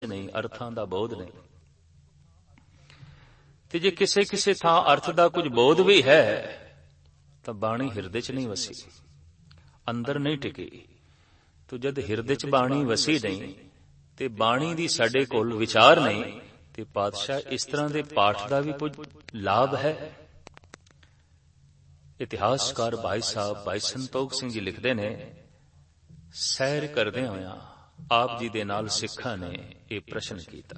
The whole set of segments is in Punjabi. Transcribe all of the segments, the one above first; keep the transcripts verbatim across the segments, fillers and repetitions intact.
नहीं, अर्थां दा बोध नहीं। ते जे किसे किसे थां अर्थ दा कुछ बोध भी है तां बाणी हिरदे च नहीं वसी, अंदर नहीं टिकी। तो जद हिरदे च बाणी वसी नहीं ते बाणी दी साडे कोल विचार नहीं ते पातशाह इस तरह दे पाठ दा भी कुछ लाभ है। इतिहासकार भाई साहब भाई संतोख सिंह जी लिखते ने, सैर करदे होया आप जी दे नाल सिखां ने यह प्रश्न किया।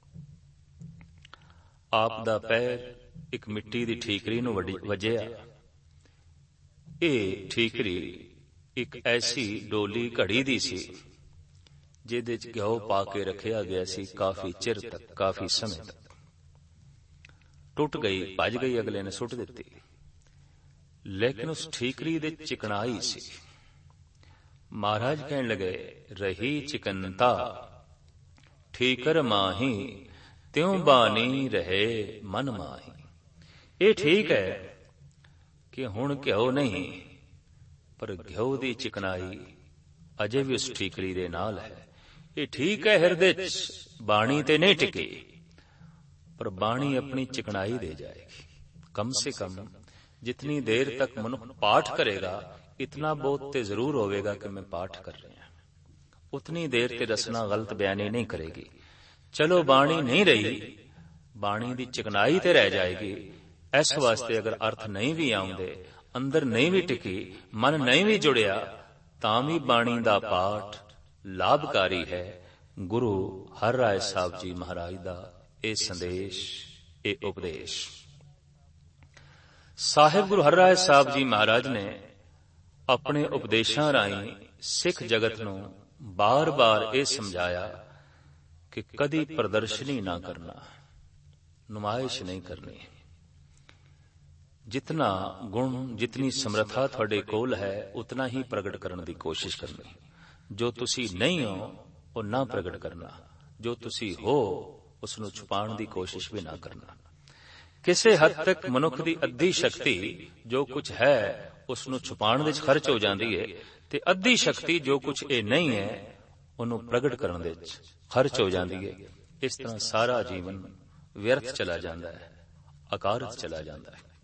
आप दा पैर एक मिट्टी दी ठीकरी नूं वजिया। ये ठीकरी एक ऐसी डोली घड़ी दी सी जिहदे च घ्यो पा के रखिया गया सी काफी चिर तक, काफी समय तक। टुट गई, भज गई, अगले ने सुट दिती, लेकिन उस ठीकरी दे चिकनाई सी। महाराज कहन लगे, रही चिकनता ठीकर माही त्यों बानी रहे मन माही। ये ठीक है कि हुण घ्यो नहीं, पर घ्यो दी चिकनाई अजे भी उस ठीकरी दे नाल है। ये ठीक है हिरदे च बाणी ते नहीं टिकी, पर बाणी अपनी चिकनाई दे जाएगी। कम से कम जितनी देर तक मनुष्य पाठ करेगा इतना बहुत ते जरूर होवेगा कि मैं पाठ कर रहा हूं। उतनी देर ते रसना गलत बयानी नहीं करेगी। चलो बाणी नहीं रही, बाणी दी चिकनाई ते रह जाएगी। इस वास्ते अगर अर्थ नहीं भी आउंदे, अंदर नहीं भी टिकी, मन नहीं भी जुड़िया, तां भी बाणी दा पाठ लाभकारी है। गुरु हर राय साहब जी महाराज दा ये संदेश, ये उपदेश। साहिब गुरु हर राय साहब जी महाराज ने अपने उपदेशां राहीं सिख जगत नूं बार बार ये समझाया कि कदी प्रदर्शनी ना करना, नुमाइश नहीं करनी। जितना गुण, जितनी समर्था तुहाडे कोल है उतना ही प्रगट करने की कोशिश करनी। जो तुसी नहीं हो वो ना प्रगट करना, जो तुसी हो उसनूं छुपाण की कोशिश भी ना करना। किसी हद तक मनुख की अद्धी शक्ति जो कुछ है उसनूं छुपाण विच खर्च हो जाती है, ते अद्धी शक्ति जो कुछ ये नहीं है उन्हों प्रगट करने विच खर्च हो जाती है। इस तरह सारा जीवन व्यर्थ चला जाता है, अकारत चला जाता है।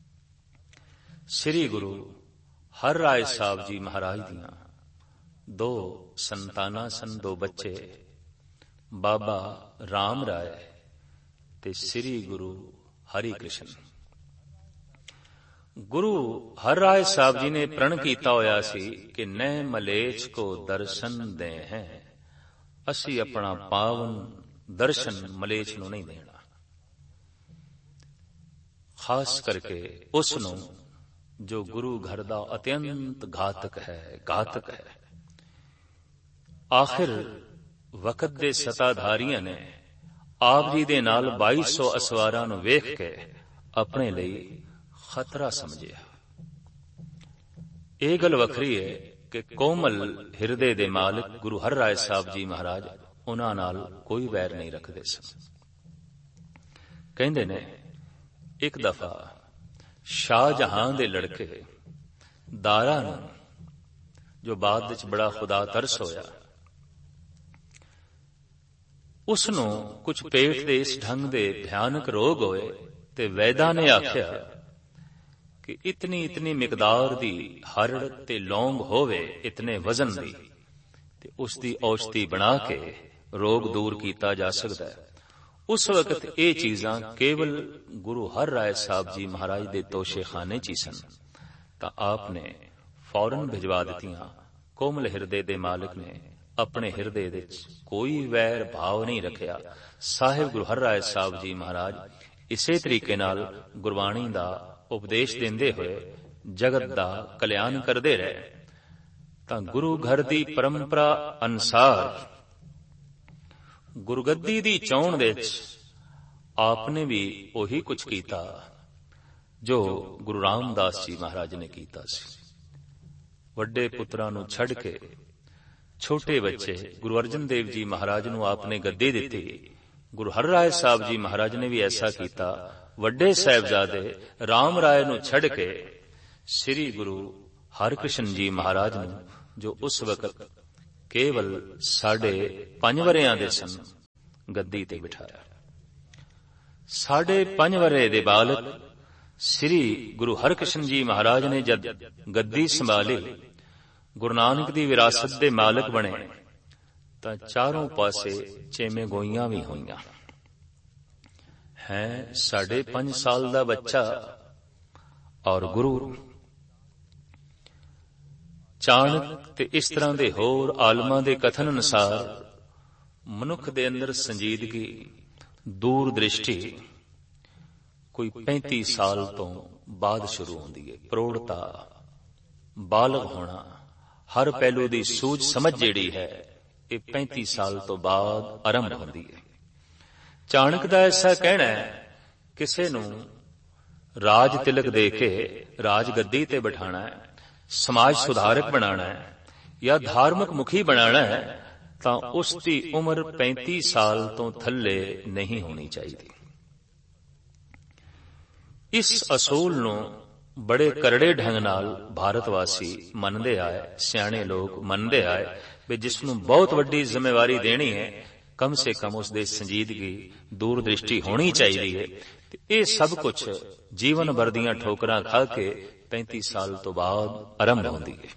श्री गुरु हर राय साहब जी महाराज दियां दो संताना सन, दो बच्चे, बाबा राम राय ते श्री गुरु हरि कृष्ण। गुरु हर राय साहब जी ने प्रण किया होया सी कि न मलेच को दर्शन दे हैं, असी अपना पावन दर्शन मलेच नूं नहीं देना। खास करके उसनूं जो गुरु घर दा अत्यंत घातक है, घातक है। आखिर वक्त दे सताधारियां ने आप जी दे नाल बाई सौ असवारां नूं वेख के अपने लिए खतरा समझिया। यह गल वखरी है कि कोमल हिरदे दे मालिक गुरु हर राय साहब जी महाराज उन्हां नाल कोई वैर नहीं रखते सन। कहंदे ने एक दफा शाहजहां दे लड़के दारा नूं, जो बाद विच बड़ा खुदा तरस होया, उसनूं कुछ पेट दे इस ढंग दे भयानक रोग होए ते वैदा ने आख्या कि इतनी इतनी मिकदार दी हरड़ ते लौंग होवे, इतने वजन दी, ते उसदी औषधि बना के रोग दूर किया जा सकता है। उस वक्त ये चीजां केवल गुरु हर राय साहब जी महाराज दे तोशे खाने ची सन, तां आपने फौरन भिजवा दित्तियां। कोमल हिरदे दे मालिक ने अपने हिरदे विच कोई वैर भाव नहीं रखिया। साहिब गुरु हर राय साहब जी महाराज इसे तरीके नाल गुरबाणी दा उपदेश देंदे हुए जगत दा कल्याण करदे रहे। तां गुरु घर दी परंपरा अनुसार गुरगद्दी दी चौण विच आपने भी ओही कुछ कीता जो गुरु रामदास जी महाराज ने कीता सी। वड्डे पुत्रां नूं छड़ के छोटे बच्चे गुरु अर्जन देव जी महाराज नूं आपने गद्दी दिती। गुरु हर राय साहब जी महाराज ने भी ऐसा किया। वड्डे साहिबजादे राम राय नूं छड़ के श्री गुरु हरकृष्ण जी महाराज नूं, जो उस वक्त केवल साढ़े पंज वरियां दे सन, ਗੱਦੀ ਤੇ ਬਿਠਾਇਆ। ਸਾਢੇ ਪੰਜ ਵਰ੍ਹੇ ਦੇ ਬਾਲਕ ਸ੍ਰੀ ਗੁਰੂ ਹਰਕ੍ਰਿਸ਼ਨ ਜੀ ਮਹਾਰਾਜ ਨੇ ਜਦ ਗੱਦੀ ਸੰਭਾਲੀ, ਗੁਰੂ ਨਾਨਕ ਦੀ ਵਿਰਾਸਤ ਦੇ ਮਾਲਕ ਬਣੇ, ਤਾਂ ਚਾਰੋਂ ਪਾਸੇ ਚੇਮੇ ਗੋਈਆਂ ਵੀ ਹੋਈਆਂ। ਹੈ ਸਾਢੇ ਪੰਜ ਸਾਲ ਦਾ ਬੱਚਾ ਔਰ ਗੁਰੂ। ਚਾਣਕ ਤੇ ਇਸ ਤਰ੍ਹਾਂ ਦੇ ਹੋਰ ਆਲਮਾਂ ਦੇ ਕਥਨ ਅਨੁਸਾਰ ਮਨੁੱਖ ਦੇ ਅੰਦਰ ਸੰਜੀਦਗੀ, ਦੂਰ ਦ੍ਰਿਸ਼ਟੀ ਕੋਈ ਪੈਂਤੀ ਸਾਲ ਤੋਂ ਬਾਅਦ ਸ਼ੁਰੂ ਹੁੰਦੀ ਹੈ। ਪ੍ਰੌੜਤਾ, ਬਾਲਗ ਹੋਣਾ, ਹਰ ਪਹਿਲੂ ਦੀ ਸੂਝ ਸਮਝ ਜਿਹੜੀ ਹੈ, ਇਹ ਪੈਂਤੀ ਸਾਲ ਤੋਂ ਬਾਅਦ ਆਰੰਭ ਹੁੰਦੀ ਹੈ। ਚਾਣਕ ਦਾ ਐਸਾ ਕਹਿਣਾ ਹੈ, ਕਿਸੇ ਨੂੰ ਰਾਜ ਤਿਲਕ ਦੇ ਕੇ ਰਾਜ ਗੱਦੀ ਤੇ ਬਿਠਾਣਾ ਹੈ, ਸਮਾਜ ਸੁਧਾਰਕ ਬਣਾਣਾ ਹੈ ਜਾਂ ਧਾਰਮਿਕ ਮੁਖੀ ਬਣਾਣਾ ਹੈ, ਤਾਂ ਉਸ ਦੀ ਉਮਰ ਪੈਂਤੀ ਸਾਲ ਤੋਂ ਥੱਲੇ ਨਹੀਂ ਹੋਣੀ ਚਾਹੀਦੀ। ਇਸ ਅਸੂਲ ਨੂੰ ਬੜੇ ਕਰੜੇ ਢੰਗ ਨਾਲ ਭਾਰਤ ਵਾਸੀ ਮੰਨਦੇ ਆਏ, ਸਿਆਣੇ ਲੋਕ ਮੰਨਦੇ ਆਏ ਵੀ ਜਿਸ ਨੂੰ ਬਹੁਤ ਵੱਡੀ ਜ਼ਿੰਮੇਵਾਰੀ ਦੇਣੀ ਹੈ, ਕਮ ਸੇ ਕਮ ਉਸ ਦੇ ਸੰਜੀਦਗੀ, ਦੂਰ ਦ੍ਰਿਸ਼ਟੀ ਹੋਣੀ ਚਾਹੀਦੀ ਹੈ। ਤੇ ਇਹ ਸਭ ਕੁਝ ਜੀਵਨ ਭਰ ਦੀਆਂ ਠੋਕਰਾਂ ਖਾ ਕੇ ਪੈਂਤੀ ਸਾਲ ਤੋਂ ਬਾਅਦ ਆਰੰਭ ਹੁੰਦੀ ਹੈ।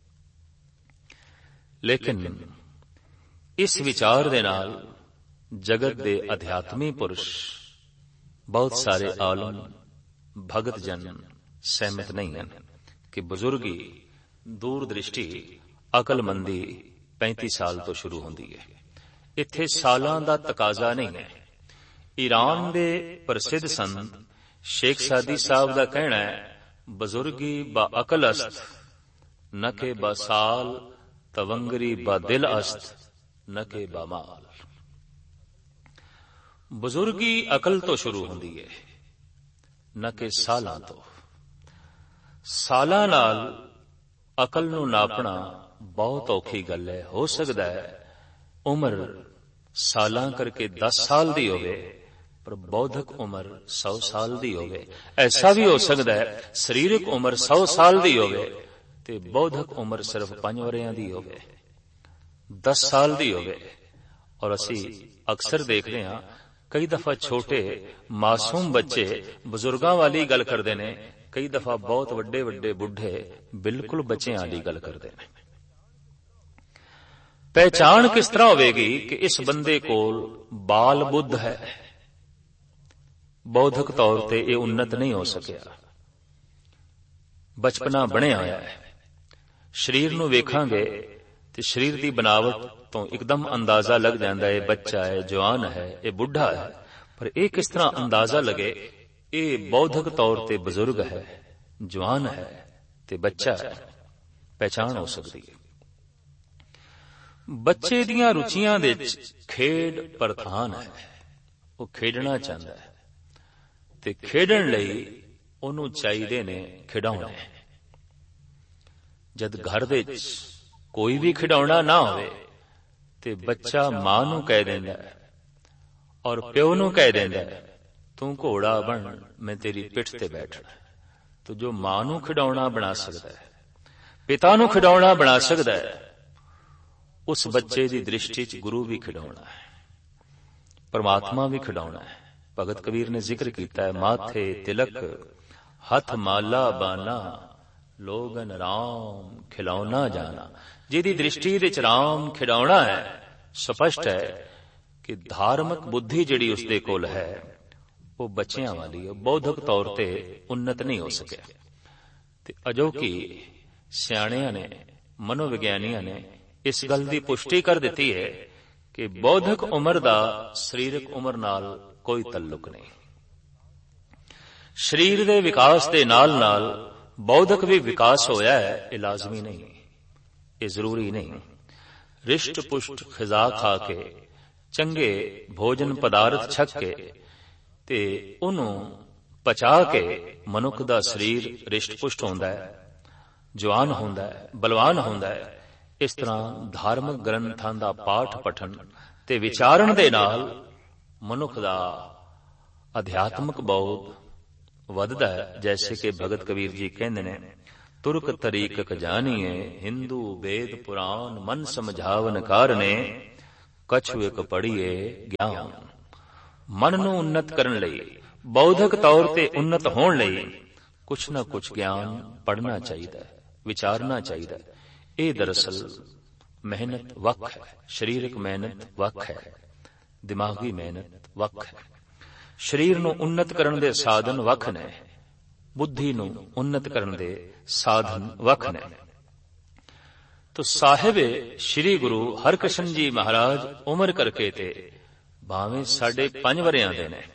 ਲੇਕਿਨ ਇਸ ਵਿਚਾਰ ਦੇ ਨਾਲ ਜਗਤ ਦੇ ਅਧਿਆਤਮੀ ਪੁਰਸ਼, ਬਹੁਤ ਸਾਰੇ ਆਲਮ, ਭਗਤ ਜਨ ਸਹਿਮਤ ਨਹੀਂ ਹਨ ਕਿ ਬਜ਼ੁਰਗੀ, ਦੂਰ ਦ੍ਰਿਸ਼ਟੀ, ਅਕਲਮੰਦੀ ਪੈਂਤੀ ਸਾਲ ਤੋਂ ਸ਼ੁਰੂ ਹੁੰਦੀ ਹੈ। ਇੱਥੇ ਸਾਲਾਂ ਦਾ ਤਕਾਜ਼ਾ ਨਹੀਂ ਹੈ। ਈਰਾਨ ਦੇ ਪ੍ਰਸਿੱਧ ਸੰਤ ਸ਼ੇਖ ਸਾਦੀ ਸਾਹਿਬ ਦਾ ਕਹਿਣਾ ਹੈ, ਬਜ਼ੁਰਗੀ ਬਾ ਅਕਲ ਅਸਤ ਨ ਕੇ ਬਾ ਸਾਲ, ਤਵੰਗਰੀ ਬਾ ਦਿਲ ਅਸਤ ਨ ਕੇ ਬਾ ਮਾਲ। ਬਜ਼ੁਰਗੀ ਅਕਲ ਤੋਂ ਸ਼ੁਰੂ ਹੁੰਦੀ ਹੈ, ਨ ਕਿ ਸਾਲਾਂ ਤੋਂ। ਸਾਲਾਂ ਨਾਲ ਅਕਲ ਨੂੰ ਨਾਪਣਾ ਬਹੁਤ ਔਖੀ ਗੱਲ ਹੈ। ਹੋ ਸਕਦਾ ਹੈ ਉਮਰ ਸਾਲਾਂ ਕਰਕੇ ਦਸ ਸਾਲ ਦੀ ਹੋਵੇ, ਪਰ ਬੌਧਿਕ ਉਮਰ ਸੌ ਸਾਲ ਦੀ ਹੋਵੇ। ਐਸਾ ਵੀ ਹੋ ਸਕਦਾ ਹੈ ਸਰੀਰਕ ਉਮਰ ਸੌ ਸਾਲ ਦੀ ਹੋਵੇ ਤੇ ਬੌਧਿਕ ਉਮਰ ਸਿਰਫ ਪੰਜ ਵਰ੍ਹਿਆਂ ਦੀ ਹੋਵੇ, ਦਸ ਸਾਲ ਦੀ ਹੋਵੇ। ਔਰ ਅਸੀਂ ਅਕਸਰ ਦੇਖਦੇ ਹਾਂ, ਕਈ ਦਫਾ ਛੋਟੇ ਮਾਸੂਮ ਬੱਚੇ ਬਜ਼ੁਰਗਾਂ ਵਾਲੀ ਗੱਲ ਕਰਦੇ ਨੇ, ਕਈ ਦਫਾ ਬਹੁਤ ਵੱਡੇ ਵੱਡੇ ਬੁੱਢੇ ਬਿਲਕੁਲ ਬੱਚਿਆਂ ਵਾਲੀ ਗੱਲ ਕਰਦੇ ਨੇ। ਪਹਿਚਾਣ ਕਿਸ ਤਰ੍ਹਾਂ ਹੋਵੇਗੀ ਕਿ ਇਸ ਬੰਦੇ ਕੋਲ ਬਾਲ ਬੁੱਧ ਹੈ, ਬੌਧਿਕ ਤੌਰ ਤੇ ਇਹ ਉન્નਤ ਨਹੀਂ ਹੋ ਸਕਿਆ, ਬਚਪਨਾ ਬਣਿਆ ਹੋਇਆ ਹੈ। ਸਰੀਰ ਨੂੰ ਵੇਖਾਂਗੇ ਤੇ ਸਰੀਰ ਦੀ ਬਨਾਵਟ ਤੋਂ ਇੱਕਦਮ ਅੰਦਾਜ਼ਾ ਲੱਗ ਜਾਂਦਾ ਹੈ ਬੱਚਾ ਹੈ, ਜਵਾਨ ਹੈ, ਇਹ ਬੁੱਢਾ ਹੈ। ਪਰ ਇਹ ਕਿਸ ਤਰ੍ਹਾਂ ਅੰਦਾਜ਼ਾ ਲਗੇ ਇਹ ਬੌਧਿਕ ਤੌਰ ਤੇ ਬਜ਼ੁਰਗ ਹੈ, ਜਵਾਨ ਹੈ ਤੇ ਬੱਚਾ ਹੈ? ਪਹਿਚਾਣ ਹੋ ਸਕਦੀ ਹੈ। ਬੱਚੇ ਦੀਆਂ ਰੁਚੀਆਂ ਦੇ ਵਿੱਚ ਖੇਡ ਪ੍ਰਧਾਨ ਹੈ। ਉਹ ਖੇਡਣਾ ਚਾਹੁੰਦਾ ਹੈ ਤੇ ਖੇਡਣ ਲਈ ਉਹਨੂੰ ਚਾਹੀਦੇ ਨੇ ਖਿਡੌਣੇ। ਜਦ ਘਰ ਦੇ ਵਿੱਚ ਕੋਈ ਵੀ ਖਿਡੌਣਾ ਨਾ ਹੋਵੇ ਤੇ ਬੱਚਾ ਮਾਂ ਨੂੰ ਕਹਿ ਦਿੰਦਾ ਹੈ ਔਰ ਪਿਓ ਨੂੰ ਕਹਿ ਦਿੰਦਾ ਹੈ, ਤੂੰ ਘੋੜਾ ਬਣ, ਮੈਂ ਤੇਰੀ ਪਿੱਠ ਤੇ ਬੈਠਣਾ। ਤੋ ਜੋ ਮਾਂ ਨੂੰ ਖਿਡੌਣਾ ਬਣਾ ਸਕਦਾ ਹੈ, ਪਿਤਾ ਨੂੰ ਖਿਡੌਣਾ ਬਣਾ ਸਕਦਾ ਹੈ, ਉਸ ਬੱਚੇ ਦੀ ਦ੍ਰਿਸ਼ਟੀ ਚ ਗੁਰੂ ਵੀ ਖਿਡੌਣਾ ਹੈ, ਪਰਮਾਤਮਾ ਵੀ ਖਿਡੌਣਾ ਹੈ। ਭਗਤ ਕਬੀਰ ਨੇ ਜ਼ਿਕਰ ਕੀਤਾ ਹੈ, ਮਾਥੇ ਤਿਲਕ ਹੱਥ ਮਾਲਾ ਬਾਨਾ, ਲੋਗਨ ਰਾਮ ਖਿਲੌਣਾ ਜਾਣਾ। ਜਿਹਦੀ ਦ੍ਰਿਸ਼ਟੀ ਵਿੱਚ ਰਾਮ ਖਿਡੌਣਾ ਹੈ, ਸਪਸ਼ਟ ਹੈ ਕਿ ਧਾਰਮਿਕ ਬੁੱਧੀ ਜਿਹੜੀ ਉਸਦੇ ਕੋਲ ਹੈ ਉਹ ਬੱਚਿਆਂ ਵਾਲੀ ਹੈ, ਬੌਧਿਕ ਤੌਰ ਤੇ ਉન્નਤ ਨਹੀਂ ਹੋ ਸਕਿਆ। ਤੇ ਅਜੋਕੀ ਸਿਆਣਿਆਂ ਨੇ, ਮਨੋਵਿਗਿਆਨੀਆਂ ਨੇ ਇਸ ਗੱਲ ਦੀ ਪੁਸ਼ਟੀ ਕਰ ਦਿੱਤੀ ਹੈ ਕਿ ਬੌਧਿਕ ਉਮਰ ਦਾ ਸਰੀਰਕ ਉਮਰ ਨਾਲ ਕੋਈ ਤਾਲੁਕ ਨਹੀਂ। ਸਰੀਰ ਦੇ ਵਿਕਾਸ ਦੇ ਨਾਲ ਨਾਲ ਬੌਧਿਕ ਵੀ ਵਿਕਾਸ ਹੋਇਆ ਹੈ, ਇਹ ਲਾਜ਼ਮੀ ਨਹੀਂ, ਇਹ ਜ਼ਰੂਰੀ ਨਹੀਂ। ਰਿਸ਼ਟ ਪੁਸ਼ਟ ਖਿਜ਼ਾ ਖਾ ਕੇ, ਚੰਗੇ ਭੋਜਨ ਪਦਾਰਥ ਛਕ ਕੇ ਤੇ ਉਹਨੂੰ ਪਚਾ ਕੇ ਮਨੁੱਖ ਦਾ ਸਰੀਰ ਰਿਸ਼ਟ ਪੁਸ਼ਟ ਹੁੰਦਾ ਹੈ, ਜਵਾਨ ਹੁੰਦਾ ਹੈ, ਬਲਵਾਨ ਹੁੰਦਾ ਹੈ। ਇਸ ਤਰ੍ਹਾਂ ਧਾਰਮਿਕ ਗ੍ਰੰਥਾਂ ਦਾ ਪਾਠ ਪਠਨ ਤੇ ਵਿਚਾਰਨ ਦੇ ਨਾਲ ਮਨੁੱਖ ਦਾ ਅਧਿਆਤਮਿਕ ਬੋਧ ਵੱਧਦਾ ਹੈ। ਜੈਸੇ ਕਿ ਭਗਤ ਕਬੀਰ ਜੀ ਕਹਿੰਦੇ ਨੇ, ਤੁਰਕ ਤਰੀਕਕ ਜਾਣੀਏ, ਹਿੰਦੂ ਵੇਦ ਪੁਰਾਨ ਮਨ ਸਮਝਾਵਨ ਕਾਰਨੇ, ਕਛੁ ਇਕ ਪੜੀਏ ਗਿਆਨ। ਮਨ ਨੂੰ ਉੱਨਤ ਕਰਨ ਲਈ, ਬੌਧਿਕ ਤੌਰ ਤੇ ਉੱਨਤ ਹੋਣ ਲਈ ਕੁਛ ਨਾ ਕੁਛ ਗਿਆਨ ਪੜ੍ਹਨਾ ਚਾਹੀਦਾ, ਵਿਚਾਰਨਾ ਚਾਹੀਦਾ। ਇਹ ਦਰਅਸਲ ਮਿਹਨਤ ਵੱਖ ਹੈ, ਸਰੀਰਕ ਮਿਹਨਤ ਵੱਖ ਹੈ, ਦਿਮਾਗੀ ਮਿਹਨਤ ਵੱਖ ਹੈ। ਸਰੀਰ ਨੂੰ ਉੱਨਤ ਕਰਨ ਦੇ ਸਾਧਨ ਵੱਖ ਨੇ, ਬੁੱਧੀ ਨੂੰ ਉੱਨਤ ਕਰਨ ਦੇ ਸਾਧਨ ਵੱਖ ਨੇ। ਤੋ ਸਾਹਿਬ ਸ੍ਰੀ ਗੁਰੂ ਹਰਕ੍ਰਿਸ਼ਨ ਜੀ ਮਹਾਰਾਜ ਉਮਰ ਕਰਕੇ ਤੇ ਭਾਵੇਂ ਸਾਢੇ ਪੰਜ ਵਰਿਆਂ ਦੇ ਨੇ,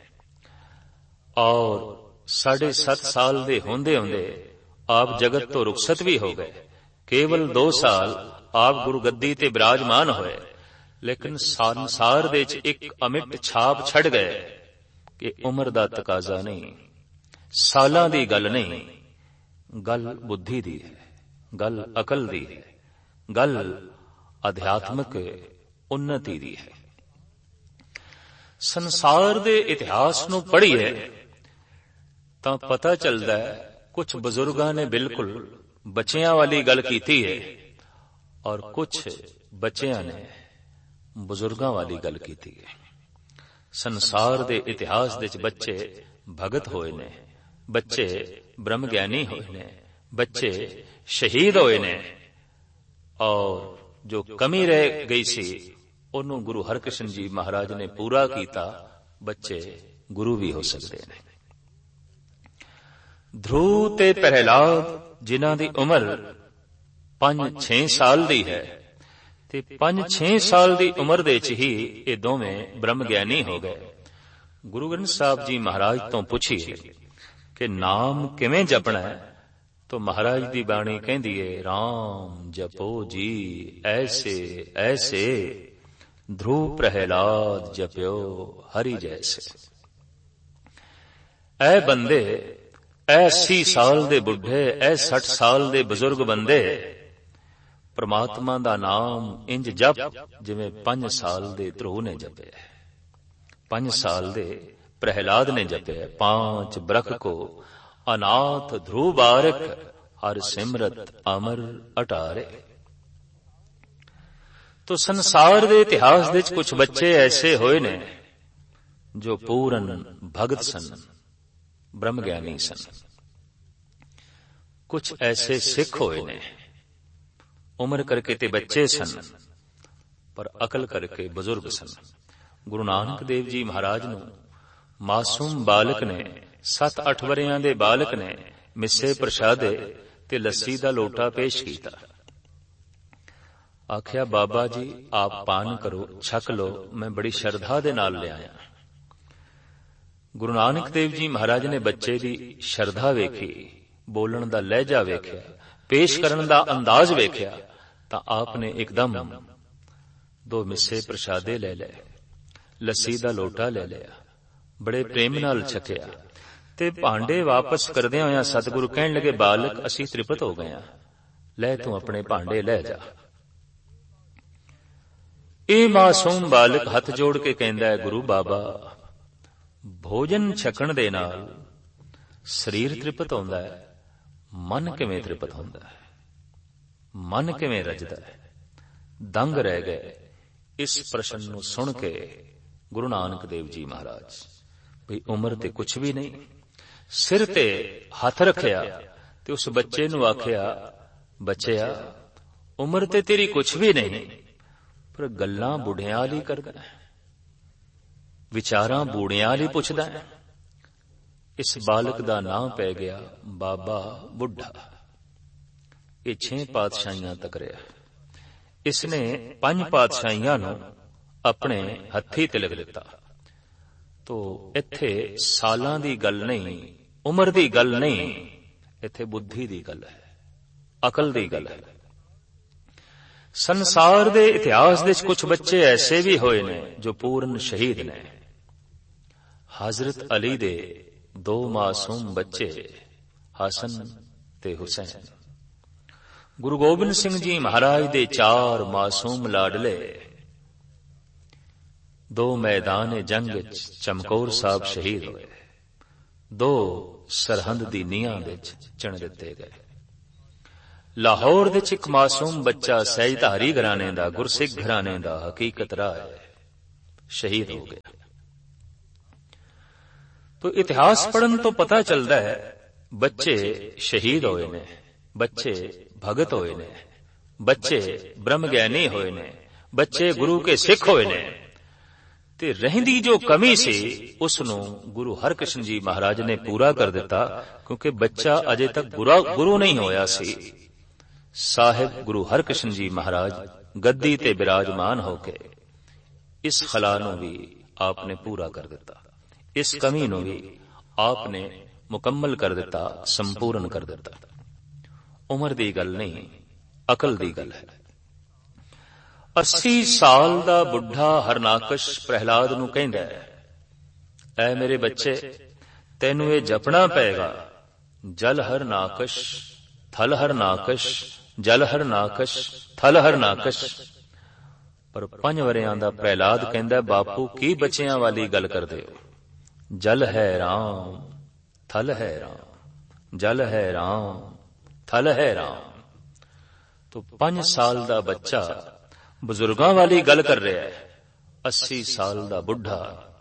ਔਰ ਸਾਢੇ ਸੱਤ ਸਾਲ ਦੇ ਹੁੰਦੇ ਹੁੰਦੇ ਆਪ ਜਗਤ ਤੋਂ ਰੁਖਸਤ ਵੀ ਹੋ ਗਏ। ਕੇਵਲ ਦੋ ਸਾਲ ਆਪ ਗੁਰੂ ਗੱਦੀ ਤੇ ਬਿਰਾਜਮਾਨ ਹੋਏ, ਲੇਕਿਨ ਸੰਸਾਰ ਦੇ ਵਿੱਚ ਇੱਕ ਅਮਿੱਟ ਛਾਪ ਛੱਡ ਗਏ ਕਿ ਉਮਰ ਦਾ ਤਕਾਜ਼ਾ ਨਹੀਂ, ਸਾਲਾਂ ਦੀ ਗੱਲ ਨਹੀਂ, ਗੱਲ ਬੁੱਧੀ ਦੀ ਹੈ, ਗੱਲ ਅਕਲ ਦੀ ਹੈ, ਗੱਲ ਅਧਿਆਤਮਿਕ ਉન્નਤੀ ਦੀ ਹੈ। ਸੰਸਾਰ ਦੇ ਇਤਿਹਾਸ ਨੂੰ ਪੜ੍ਹੀਏ ਤਾਂ ਪਤਾ ਚੱਲਦਾ ਹੈ ਕੁਝ ਬਜ਼ੁਰਗਾਂ ਨੇ ਬਿਲਕੁਲ ਬੱਚਿਆਂ ਵਾਲੀ ਗੱਲ ਕੀਤੀ ਹੈ, ਔਰ ਕੁਝ ਬੱਚਿਆਂ ਨੇ ਬਜ਼ੁਰਗਾਂ ਵਾਲੀ ਗੱਲ ਕੀਤੀ ਹੈ। ਸੰਸਾਰ ਦੇ ਇਤਿਹਾਸ ਵਿੱਚ ਬੱਚੇ ਭਗਤ ਹੋਏ ਨੇ, ਬੱਚੇ ਬ੍ਰਹਮ ਗਿਆਨੀ ਹੋਏ ਨੇ, ਬੱਚੇ ਸ਼ਹੀਦ ਹੋਏ ਨੇ, ਔਰ ਜੋ ਕਮੀ ਰਹਿ ਗਈ ਸੀ ਉਹਨੂੰ ਗੁਰੂ ਹਰਕ੍ਰਿਸ਼ਨ ਜੀ ਮਹਾਰਾਜ ਨੇ ਪੂਰਾ ਕੀਤਾ। ਬੱਚੇ ਗੁਰੂ ਵੀ ਹੋ ਸਕਦੇ ਨੇ। ਧਰੂ ਤੇ ਪ੍ਰਹਿਲਾਦ ਜਿਨ੍ਹਾਂ ਦੀ ਉਮਰ ਪੰਜ ਛੇ ਸਾਲ ਦੀ ਹੈ, ਤੇ ਪੰਜ ਛੇ ਸਾਲ ਦੀ ਉਮਰ ਦੇ ਚ ਹੀ ਇਹ ਦੋਵੇਂ ਬ੍ਰਹਮ ਗਿਆਨੀ ਹੋ ਗਏ। ਗੁਰੂ ਗ੍ਰੰਥ ਸਾਹਿਬ ਜੀ ਮਹਾਰਾਜ ਤੋਂ ਪੁੱਛੀਏ ਕਿ ਨਾਮ ਕਿਵੇਂ ਜਪਣਾ ਹੈ, तो महाराज दी बाणी कहती है, राम जपो जी ऐसे ऐसे, ध्रुव प्रहलाद जप्यो हरि जैसे। ऐ बंदे, ऐ अस्सी साल दे बुढ़े, ऐ सठ साल दे बुजुर्ग बंदे, परमात्मा दा नाम इंज जप जिवें पंज साल दे ध्रुव ने जपे, पंज साल दे प्रहलाद ने जपे। पांच बरख को अनाथ ध्रुव बारक, हर सिमरत अमर अटारे। तो संसार दे इतिहास विच कुछ बच्चे ऐसे होए ने जो पूरन भगत सन, ब्रह्म ज्ञानी सन। कुछ ऐसे सिख होए ने, उम्र करके ते बच्चे सन पर अकल करके बुजुर्ग सन। गुरु नानक देव जी महाराज नूं मासूम बालक ने, सत अठ वरियां दे बालक ने मिस्से प्रसादे ते लस्सी दा लोटा पेश कीता। आख्या बाबा जी आप पान करो, छक लो, मैं बड़ी श्रद्धा दे नाल ले आया। गुरु नानक देव जी महाराज ने बच्चे दी श्रद्धा वेखी, बोलण दा लहजा वेख्या, पेश करन दा अंदाज वेख्या, तां आपने एकदम दो मिस्से प्रसादे ले ले, लस्सी दा लोटा ले लिया, बड़े प्रेम नाल छकिया ते भांडे वापस करदे होया सतगुरु कहण लगे, बालक असी तृप्त हो गए, ले तू अपने भांडे ले जा। ए मासूम बालक हथ जोड़ के कहंदा है, गुरु बाबा भोजन छकण दे नाल शरीर तृप्त होंदा है, मन किवें तृप्त होंदा है, मन किवें रजदा है? दंग रह गए इस प्रश्न नूं सुन के गुरु नानक देव जी महाराज। भई उम्र ते कुछ भी नहीं, सिर ते हथ रखिया ते उस बच्चे नूं आखिया, बच्चिया उम्र ते तेरी कुछ भी नहीं, पर गल्लां बुढ़ियां वाली करदा है, विचारां बूढ़ियां वाली पुछदा है। इस बालक दा नाम पै गया बाबा बुढ़ा। ये छे पातशाहियां तक रहा। इसने पंज पातशाहियां नूं अपने हत्थी तिलक दिता। तो इत्थे सालां दी गल नहीं, उम्र दी गल नहीं, इत्थे बुद्धि दी गल है, अकल दी गल है। संसार दे इतिहास दे कुछ बच्चे ऐसे भी होए ने जो पूर्ण शहीद ने। हजरत अली दे दो मासूम बच्चे हसन ते हुसैन, गुरु गोबिंद सिंह जी महाराज दे चार मासूम लाडले दो मैदान जंग चमकौर साहब शहीद होए, दो सरहंद दी नीहां विच चण दिते गए। ਲਾਹੌਰ ਵਿੱਚ ਇੱਕ ਮਾਸੂਮ ਬੱਚਾ ਸਹਿਜਧਾਰੀ ਘਰਾਣੇ ਦਾ, ਗੁਰਸਿੱਖ ਘਰਾਣੇ ਦਾ ਹਕੀਕਤ ਰਾਹ ਹੈ, ਸ਼ਹੀਦ ਹੋ ਗਿਆ। ਤੋ ਇਤਿਹਾਸ ਪੜ੍ਹਨ ਤੋਂ ਪਤਾ ਚੱਲਦਾ ਹੈ ਬੱਚੇ ਸ਼ਹੀਦ ਹੋਏ ਨੇ, ਬੱਚੇ ਭਗਤ ਹੋਏ ਨੇ, ਬੱਚੇ ਬ੍ਰਹਮ ਗਿਆਨੀ ਹੋਏ ਨੇ, ਬੱਚੇ ਗੁਰੂ ਕੇ ਸਿੱਖ ਹੋਏ ਨੇ। ਤੇ ਰਹਿੰਦੀ ਜੋ ਕਮੀ ਸੀ ਉਸ ਨੂੰ ਗੁਰੂ ਹਰਕ੍ਰਿਸ਼ਨ ਜੀ ਮਹਾਰਾਜ ਨੇ ਪੂਰਾ ਕਰ ਦਿੱਤਾ, ਕਿਉਂਕਿ ਬੱਚਾ ਅਜੇ ਤੱਕ ਗੁਰੂ ਨਹੀਂ ਹੋਇਆ ਸੀ। ਸਾਹਿਬ ਗੁਰੂ ਹਰਕ੍ਰਿਸ਼ਨ ਜੀ ਮਹਾਰਾਜ ਗੱਦੀ ਤੇ ਬਿਰਾਜਮਾਨ ਹੋ ਕੇ ਇਸ ਖਲਾ ਨੂੰ ਵੀ ਆਪ ਨੇ ਪੂਰਾ ਕਰ ਦਿੱਤਾ, ਇਸ ਕਮੀ ਨੂੰ ਵੀ ਆਪ ਨੇ ਮੁਕੰਮਲ ਕਰ ਦਿੱਤਾ, ਸੰਪੂਰਨ ਕਰ ਦਿੱਤਾ। ਉਮਰ ਦੀ ਗੱਲ ਨਹੀਂ, ਅਕਲ ਦੀ ਗੱਲ ਹੈ। ਅੱਸੀ ਸਾਲ ਦਾ ਬੁੱਢਾ ਹਰਨਾਕਸ਼ ਪ੍ਰਹਿਲਾਦ ਨੂੰ ਕਹਿੰਦਾ ਹੈ, ਐ ਮੇਰੇ ਬੱਚੇ, ਤੈਨੂੰ ਇਹ ਜਪਣਾ ਪਏਗਾ, ਜਲ ਹਰਨਾਕਸ਼, ਥਲ ਹਰਨਾਕਸ਼, ਜਲ ਹਰਨਾਕਸ਼, ਥਲ ਹਰਨਾਕਸ਼। ਪਰ ਪੰਜ ਵਰਿਆਂ ਦਾ ਪ੍ਰਹਿਲਾਦ ਕਹਿੰਦਾ, ਬਾਪੂ ਕੀ ਬੱਚਿਆਂ ਵਾਲੀ ਗੱਲ ਕਰਦੇ ਹੋ? ਜਲ ਹੈ ਰਾਮ, ਥਲ ਹੈ ਰਾਮ, ਜਲ ਹੈ ਰਾਮ, ਥਲ ਹੈ ਰਾਮ। ਤੋ ਪੰਜ ਸਾਲ ਦਾ ਬੱਚਾ ਬਜ਼ੁਰਗਾਂ ਵਾਲੀ ਗੱਲ ਕਰ ਰਿਹਾ ਹੈ, ਅੱਸੀ ਸਾਲ ਦਾ ਬੁੱਢਾ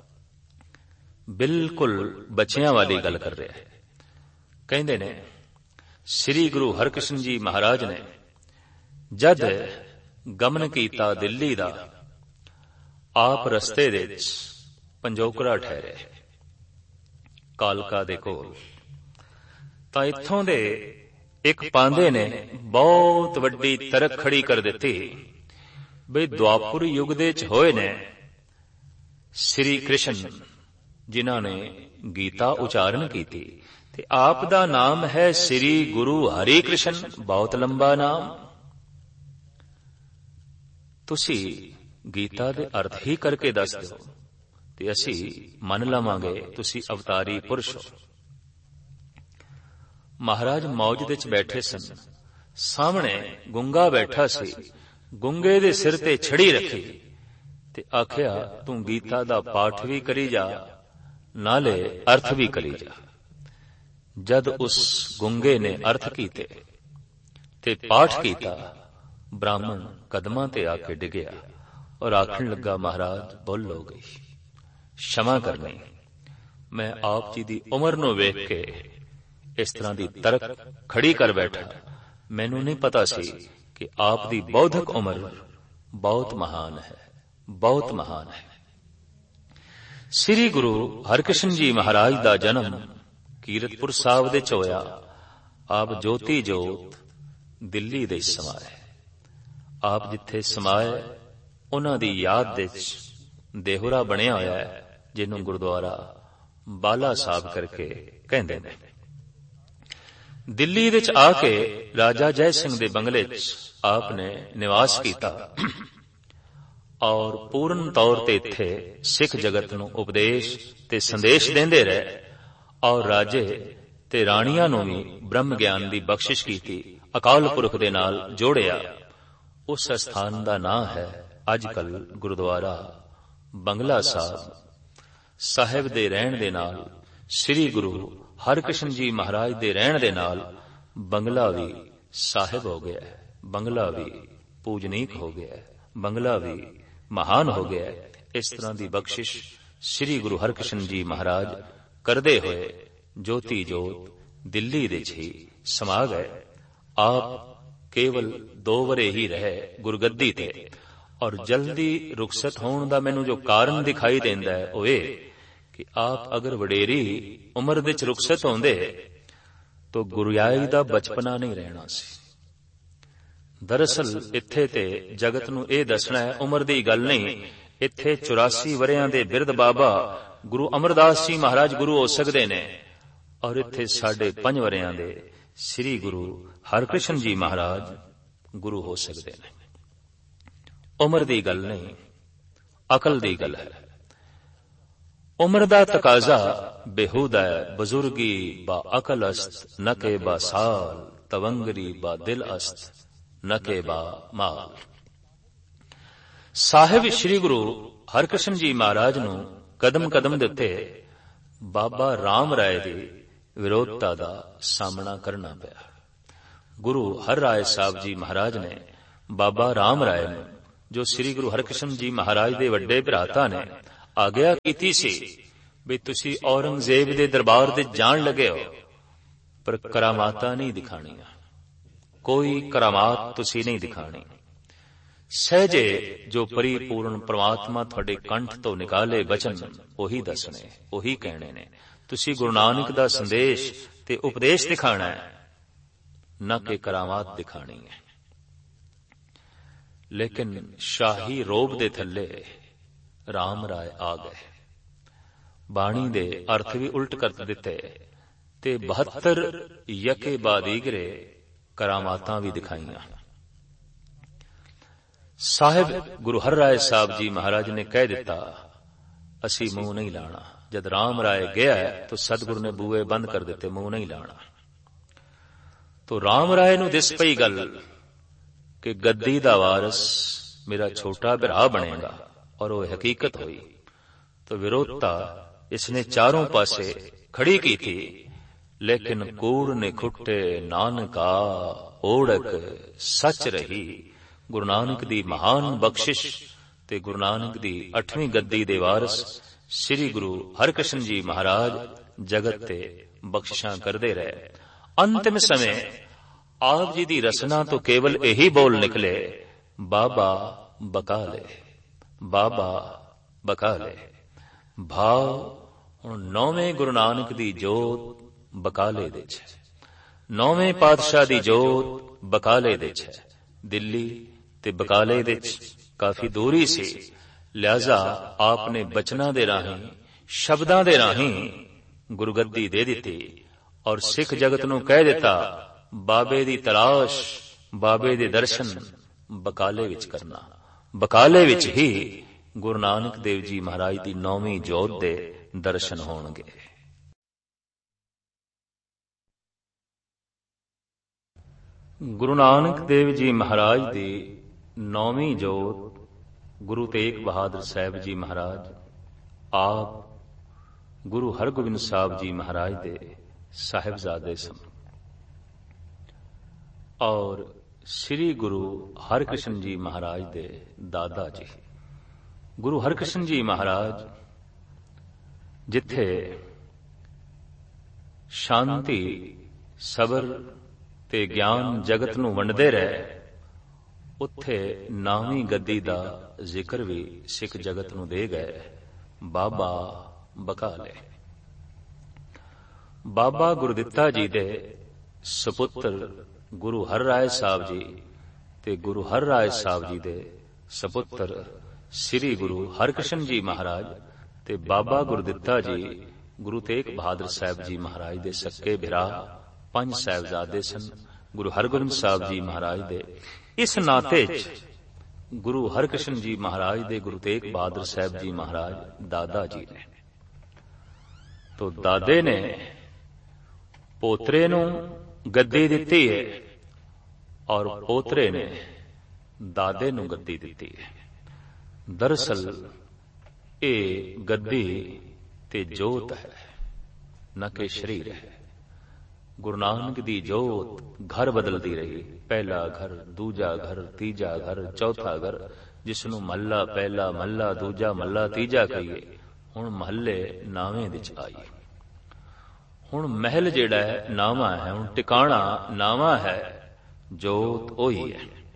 ਬਿਲਕੁਲ ਬੱਚਿਆਂ ਵਾਲੀ ਗੱਲ ਕਰ ਰਿਹਾ ਹੈ। ਕਹਿੰਦੇ ਨੇ ਸ੍ਰੀ ਗੁਰੂ ਹਰਕ੍ਰਿਸ਼ਨ ਜੀ ਮਹਾਰਾਜ ਨੇ ਜਦ ਗਮਨ ਕੀਤਾ ਦਿੱਲੀ ਦਾ, ਆਪ ਰਸਤੇ ਦੇ ਵਿੱਚ ਪੰਜੋਕੜਾ ਠਹਿਰੇ ਕਾਲਕਾ ਦੇ ਕੋਲ। ਤਾਂ ਇੱਥੋਂ ਦੇ ਇੱਕ ਪਾਂਦੇ ਨੇ ਬਹੁਤ ਵੱਡੀ ਤਰਕ ਖੜੀ ਕਰ ਦਿੱਤੀ ਬਈ ਦੁਆਪੁਰ ਯੁੱਗ ਦੇ ਚ ਹੋਏ ਨੇ ਸ੍ਰੀ ਕ੍ਰਿਸ਼ਨ ਜਿਨ੍ਹਾਂ ਨੇ ਗੀਤਾ ਉਚਾਰਨ ਕੀਤੀ, ਤੇ ਆਪ ਦਾ ਨਾਮ ਹੈ ਸ੍ਰੀ ਗੁਰੂ ਹਰਿ ਕ੍ਰਿਸ਼ਨ, ਬਹੁਤ ਲੰਬਾ ਨਾਮ। ਤੁਸੀਂ ਗੀਤਾ ਦੇ ਅਰਥ ਹੀ ਕਰਕੇ ਦੱਸ ਦਿਓ ਤੇ ਅਸੀਂ ਮੰਨ ਲਵਾਂਗੇ ਤੁਸੀਂ ਅਵਤਾਰੀ ਪੁਰਸ਼ ਹੋ। ਮਹਾਰਾਜ ਮੌਜ ਵਿੱਚ ਬੈਠੇ ਸਨ, ਸਾਹਮਣੇ ਗੁੰਗਾ ਬੈਠਾ ਸੀ, ਗੁੰਗੇ ਦੇ ਸਿਰ ਤੇ ਛੜੀ ਰੱਖੀ ਤੇ ਆਖਿਆ, ਤੂੰ ਗੀਤਾ ਦਾ ਪਾਠ ਵੀ ਕਰੀ ਜਾ, ਨਾਲੇ ਅਰਥ ਵੀ ਕਰੀ ਜਾ। ਜਦ ਉਸ ਗੁੰਗੇ ਨੇ ਅਰਥ ਕੀਤੇ ਤੇ ਪਾਠ ਕੀਤਾ, ਬ੍ਰਾਹਮਣ ਕਦਮਾਂ ਤੇ ਆ ਕੇ ਡਿੱਗਿਆ ਔਰ ਆਖਣ ਲੱਗਾ, ਮਹਾਰਾਜ ਭੁੱਲ ਹੋ ਗਈ, क्षमा करनी। मैं आप जी दी उम्र नूं वेख के इस तरह दी तरक खड़ी कर बैठा, मैनू नहीं पता सी कि आप दी बौद्धिक उम्र बहुत महान है, बहुत महान है। श्री गुरु हरकृष्ण जी महाराज दा जन्म कीरतपुर साहब दे च होया। आप ज्योति जोत दिल्ली दे समाए, आप जिथे समाए उन्हां दी याद दे देहुरा बनिया होया है, जिन्हों गुरुद्वारा बाला साहब करके कहंदे ने। दिल्ली विच आके राजा जय सिंह दे बंगले च आपने निवास किया और पूर्ण तौर ते इत्थे सिख जगत नूं उपदेश ते संदेश देंदे रहे और राजे ते राणियां नूं भी ब्रह्म ज्ञान दी बख्शिश कीती, अकाल पुरख दे नाल जोड़िया। उस स्थान दा नाम है अजकल गुरुद्वारा बंगला साहब। साहिब दे रहण दे नाल श्री गुरु हरकृष्ण जी महाराज दे रहण दे नाल बंगला भी साहिब हो गया है, बंगला भी पूजनीक हो गया है, बंगला भी महान हो गया है। इस तरह की बख्शिश श्री गुरु हरकृष्ण जी महाराज करदे हुए ज्योति जोत दिल्ली दे ही समा गए। आप केवल दो वरे ही रहे गुरगद्दी ते और जल्दी रुखसत होने का मैनू जो कारण दिखाई देंदा है वो ये कि आप अगर वडेरी उम्र विच रुखसत होंदे तो गुरुयाई दा बचपना नहीं रहना सी। दरअसल इत्थे ते जगत नू ये दसना है, उम्र दी गल नहीं। इत्थे चौरासी वरियां दे बिरध बाबा गुरु अमरदास जी महाराज गुरु हो सकदे ने और इत्थे साढ़े पंज वरियां दे श्री गुरु हरकृष्ण जी महाराज गुरु हो सकदे ने। उम्र दी गल नहीं, अकल दी गल है। उम्र दा तकाजा बेहूदा है। बुजुर्गी बा अकल अस्त न के बा साल, तवंगरी बा दिल अस्त न के बा माल। साहिब श्री गुरु हरकृष्ण जी महाराज नू कदम कदम दिते बाबा राम राय दी विरोधता दा सामना करना पिया। ਗੁਰੂ ਹਰ ਰਾਏ ਸਾਹਿਬ ਜੀ ਮਹਾਰਾਜ ਨੇ ਬਾਬਾ ਰਾਮ ਰਾਏ ਨੂੰ, ਜੋ ਸ੍ਰੀ ਗੁਰੂ ਹਰਕ੍ਰਿਸ਼ਨ ਜੀ ਮਹਾਰਾਜ ਦੇ ਵੱਡੇ ਭਰਾਤਾ ਨੇ, ਆਗਿਆ ਕੀਤੀ ਸੀ ਵੀ ਤੁਸੀਂ ਔਰੰਗਜ਼ੇਬ ਦੇ ਦਰਬਾਰ ਦੇ ਜਾਣ ਲੱਗੇ ਹੋ, ਪਰ ਕਰਾਮਾਤਾਂ ਨਹੀਂ ਦਿਖਾਣੀਆਂ, ਕੋਈ ਕਰਾਮਾਤ ਤੁਸੀਂ ਨਹੀਂ ਦਿਖਾਣੀ। ਸਹਿਜੇ ਜੋ ਪਰਿਪੂਰਨ ਪ੍ਰਮਾਤਮਾ ਤੁਹਾਡੇ ਕੰਠ ਤੋਂ ਨਿਕਾਲੇ ਬਚਨ ਉਹੀ ਦੱਸਣੇ, ਉਹੀ ਕਹਿਣੇ ਨੇ। ਤੁਸੀਂ ਗੁਰੂ ਨਾਨਕ ਦਾ ਸੰਦੇਸ਼ ਤੇ ਉਪਦੇਸ਼ ਦਿਖਾਣਾ ਹੈ, ਨਾ ਕਿ ਕਰਾਮਾਤ ਦਿਖਾਣੀ ਹੈ। ਲੇਕਿਨ ਸ਼ਾਹੀ ਰੋਬ ਦੇ ਥੱਲੇ ਰਾਮ ਰਾਏ ਆ ਗਏ, ਬਾਣੀ ਦੇ ਅਰਥ ਵੀ ਉਲਟ ਕਰ ਦਿੱਤੇ ਤੇ ਬਹੱਤਰ ਯਕੇ ਬਾਦੀਗਰੇ ਕਰਾਮਾਤਾਂ ਵੀ ਦਿਖਾਈਆਂ। ਸਾਹਿਬ ਗੁਰੂ ਹਰ ਰਾਏ ਸਾਹਿਬ ਜੀ ਮਹਾਰਾਜ ਨੇ ਕਹਿ ਦਿੱਤਾ, ਅਸੀਂ ਮੂੰਹ ਨਹੀਂ ਲਾਣਾ। ਜਦ ਰਾਮ ਰਾਏ ਗਿਆ ਤਾਂ ਸਤਿਗੁਰੂ ਨੇ ਬੂਏ ਬੰਦ ਕਰ ਦਿੱਤੇ, ਮੂੰਹ ਨਹੀਂ ਲਾਣਾ। ਤੋ ਰਾਮ ਰਾਏ ਨੂੰ ਦਿਸ ਪਈ ਗੱਲ ਕਿ ਗੱਦੀ ਦਾ ਵਾਰਸ ਮੇਰਾ ਛੋਟਾ ਭਰਾ ਬਣੇਗਾ, ਔਰ ਉਹ ਹਕੀਕਤ ਹੋਈ। ਤੋ ਵਿਰੋਧਤਾ ਇਸਨੇ ਚਾरों ਪਾਸੇ ਖੜੀ ਕੀਤੀ, ਲੇਕਿਨ ਕੂੜ ਨੇ ਖੁੱਟੇ ਨਾਨਕਾ ਓੜਕ ਸੱਚ ਰਹੀ। ਗੁਰੂ ਨਾਨਕ ਦੀ ਮਹਾਨ ਬਖਸ਼ਿਸ਼ ਤੇ ਗੁਰੂ ਨਾਨਕ ਦੀ ਅੱਠਵੀਂ ਗੱਦੀ ਦੇ ਵਾਰਸ ਸ੍ਰੀ ਗੁਰੂ ਹਰਕ੍ਰਿਸ਼ਨ ਜੀ ਮਹਾਰਾਜ ਜਗਤ ਤੇ ਬਖਸ਼ਿਸ਼ਾਂ ਕਰਦੇ ਰਹੇ। ਅੰਤਿਮ ਸਮੇਂ ਆਪ ਜੀ ਦੀ ਰਸਨਾ ਤੋਂ ਕੇਵਲ ਇਹੀ ਬੋਲ ਨਿਕਲੇ, ਬਾਬਾ ਬਕਾਲੇ, ਬਾਬਾ ਬਕਾਲੇ। ਭਾਵ ਹੁਣ ਨੌਵੇਂ ਗੁਰੂ ਨਾਨਕ ਦੀ ਜੋਤ ਬਕਾਲੇ ਦੇ ਚ, ਨੌਵੇਂ ਪਾਤਸ਼ਾਹ ਦੀ ਜੋਤ ਬਕਾਲੇ ਦੇ ਚ ਹੈ। ਦਿੱਲੀ ਤੇ ਬਕਾਲੇ ਦੇ ਚ ਕਾਫੀ ਦੂਰੀ ਸੀ, ਲਿਹਾਜ਼ਾ ਆਪ ਨੇ ਬਚਨਾਂ ਦੇ ਰਾਹੀਂ, ਸ਼ਬਦਾਂ ਦੇ ਰਾਹੀਂ ਗੁਰਗੱਦੀ ਦੇ ਦਿੱਤੀ ਔਰ ਸਿੱਖ ਜਗਤ ਨੂੰ ਕਹਿ ਦਿੱਤਾ, ਬਾਬੇ ਦੀ ਤਲਾਸ਼, ਬਾਬੇ ਦੇ ਦਰਸ਼ਨ ਬਕਾਲੇ ਵਿੱਚ ਕਰਨਾ। ਬਕਾਲੇ ਵਿੱਚ ਹੀ ਗੁਰੂ ਨਾਨਕ ਦੇਵ ਜੀ ਮਹਾਰਾਜ ਦੀ ਨੌਵੀਂ ਜੋਤ ਦੇ ਦਰਸ਼ਨ ਹੋਣਗੇ। ਗੁਰੂ ਨਾਨਕ ਦੇਵ ਜੀ ਮਹਾਰਾਜ ਦੀ ਨੌਵੀਂ ਜੋਤ ਗੁਰੂ ਤੇਗ ਬਹਾਦਰ ਸਾਹਿਬ ਜੀ ਮਹਾਰਾਜ ਆਪ ਗੁਰੂ ਹਰਗੋਬਿੰਦ ਸਾਹਿਬ ਜੀ ਮਹਾਰਾਜ ਦੇ ਸਾਹਿਬਜ਼ਾਦੇ ਸਨ ਔਰ ਸ੍ਰੀ ਗੁਰੂ ਹਰਕ੍ਰਿਸ਼ਨ ਜੀ ਮਹਾਰਾਜ ਦੇ ਦਾਦਾ ਜੀ। ਗੁਰੂ ਹਰਕ੍ਰਿਸ਼ਨ ਜੀ ਮਹਾਰਾਜ ਜਿੱਥੇ ਸ਼ਾਂਤੀ, ਸਬਰ ਤੇ ਗਿਆਨ ਜਗਤ ਨੂੰ ਵੰਡਦੇ ਰਹੇ, ਉੱਥੇ ਨਾਵੀਂ ਗੱਦੀ ਦਾ ਜ਼ਿਕਰ ਵੀ ਸਿੱਖ ਜਗਤ ਨੂੰ ਦੇ ਗਏ, ਬਾਬਾ ਬਕਾਲੇ। ਬਾਬਾ ਗੁਰਦਿੱਤਾ ਜੀ ਦੇ ਸੁਪੁੱਤਰ ਗੁਰੂ ਹਰ ਰਾਏ ਸਾਹਿਬ ਜੀ ਤੇ ਗੁਰੂ ਹਰ ਰਾਏ ਸਾਹਿਬ ਜੀ ਦੇ ਸੁਪੁੱਤਰ ਸ੍ਰੀ ਗੁਰੂ ਹਰਕ੍ਰਿਸ਼ਨ ਜੀ ਮਹਾਰਾਜ ਤੇ ਬਾਬਾ ਗੁਰਦਿੱਤਾ ਜੀ ਗੁਰੂ ਤੇਗ ਬਹਾਦਰ ਸਾਹਿਬ ਜੀ ਮਹਾਰਾਜ ਦੇ ਸੱਕੇ ਭਰਾ ਪੰਜ ਸਾਹਿਬਜ਼ਾਦੇ ਸਨ। ਗੁਰੂ ਹਰਗੋਬਿੰਦ ਸਾਹਿਬ ਜੀ ਮਹਾਰਾਜ ਦੇ ਇਸ ਨਾਤੇ ਚ ਗੁਰੂ ਹਰਕ੍ਰਿਸ਼ਨ ਜੀ ਮਹਾਰਾਜ ਦੇ ਗੁਰੂ ਤੇਗ ਬਹਾਦਰ ਸਾਹਿਬ ਜੀ ਮਹਾਰਾਜ ਦਾਦਾ ਜੀ ਨੇ। ਤੋ ਦਾਦੇ ਨੇ ਪੋਤਰੇ ਨੂੰ ਗੱਦੀ ਦਿੱਤੀ ਹੈ ਔਰ ਪੋਤਰੇ ਨੇ ਦਾਦੇ ਨੂੰ ਗੱਦੀ ਦਿੱਤੀ ਹੈ। ਦਰਅਸਲ ਇਹ ਗੱਦੀ ਤੇ ਜੋਤ ਹੈ, ਨਾ ਕਿ ਸ਼ਰੀਰ ਹੈ। ਗੁਰੂ ਨਾਨਕ ਦੀ ਜੋਤ ਘਰ ਬਦਲਦੀ ਰਹੀ, ਪਹਿਲਾ ਘਰ, ਦੂਜਾ ਘਰ, ਤੀਜਾ ਘਰ, ਚੌਥਾ ਘਰ, ਜਿਸ ਨੂੰ ਮਹੱਲਾ ਪਹਿਲਾ, ਮਹੱਲਾ ਦੂਜਾ, ਮਹੱਲਾ ਤੀਜਾ ਕਹੀਏ। ਹੁਣ ਮਹੱਲੇ ਨਾਵੇਂ ਵਿੱਚ ਆਈ। ਹੁਣ ਮਹਿਲ ਜਿਹੜਾ ਹੈ ਨਾਵਾਂ ਹੈ, ਹੁਣ ਟਿਕਾਣਾ ਨਾਵਾਂ ਹੈ, ਜੋਤ ਉਹੀ ਹੈ।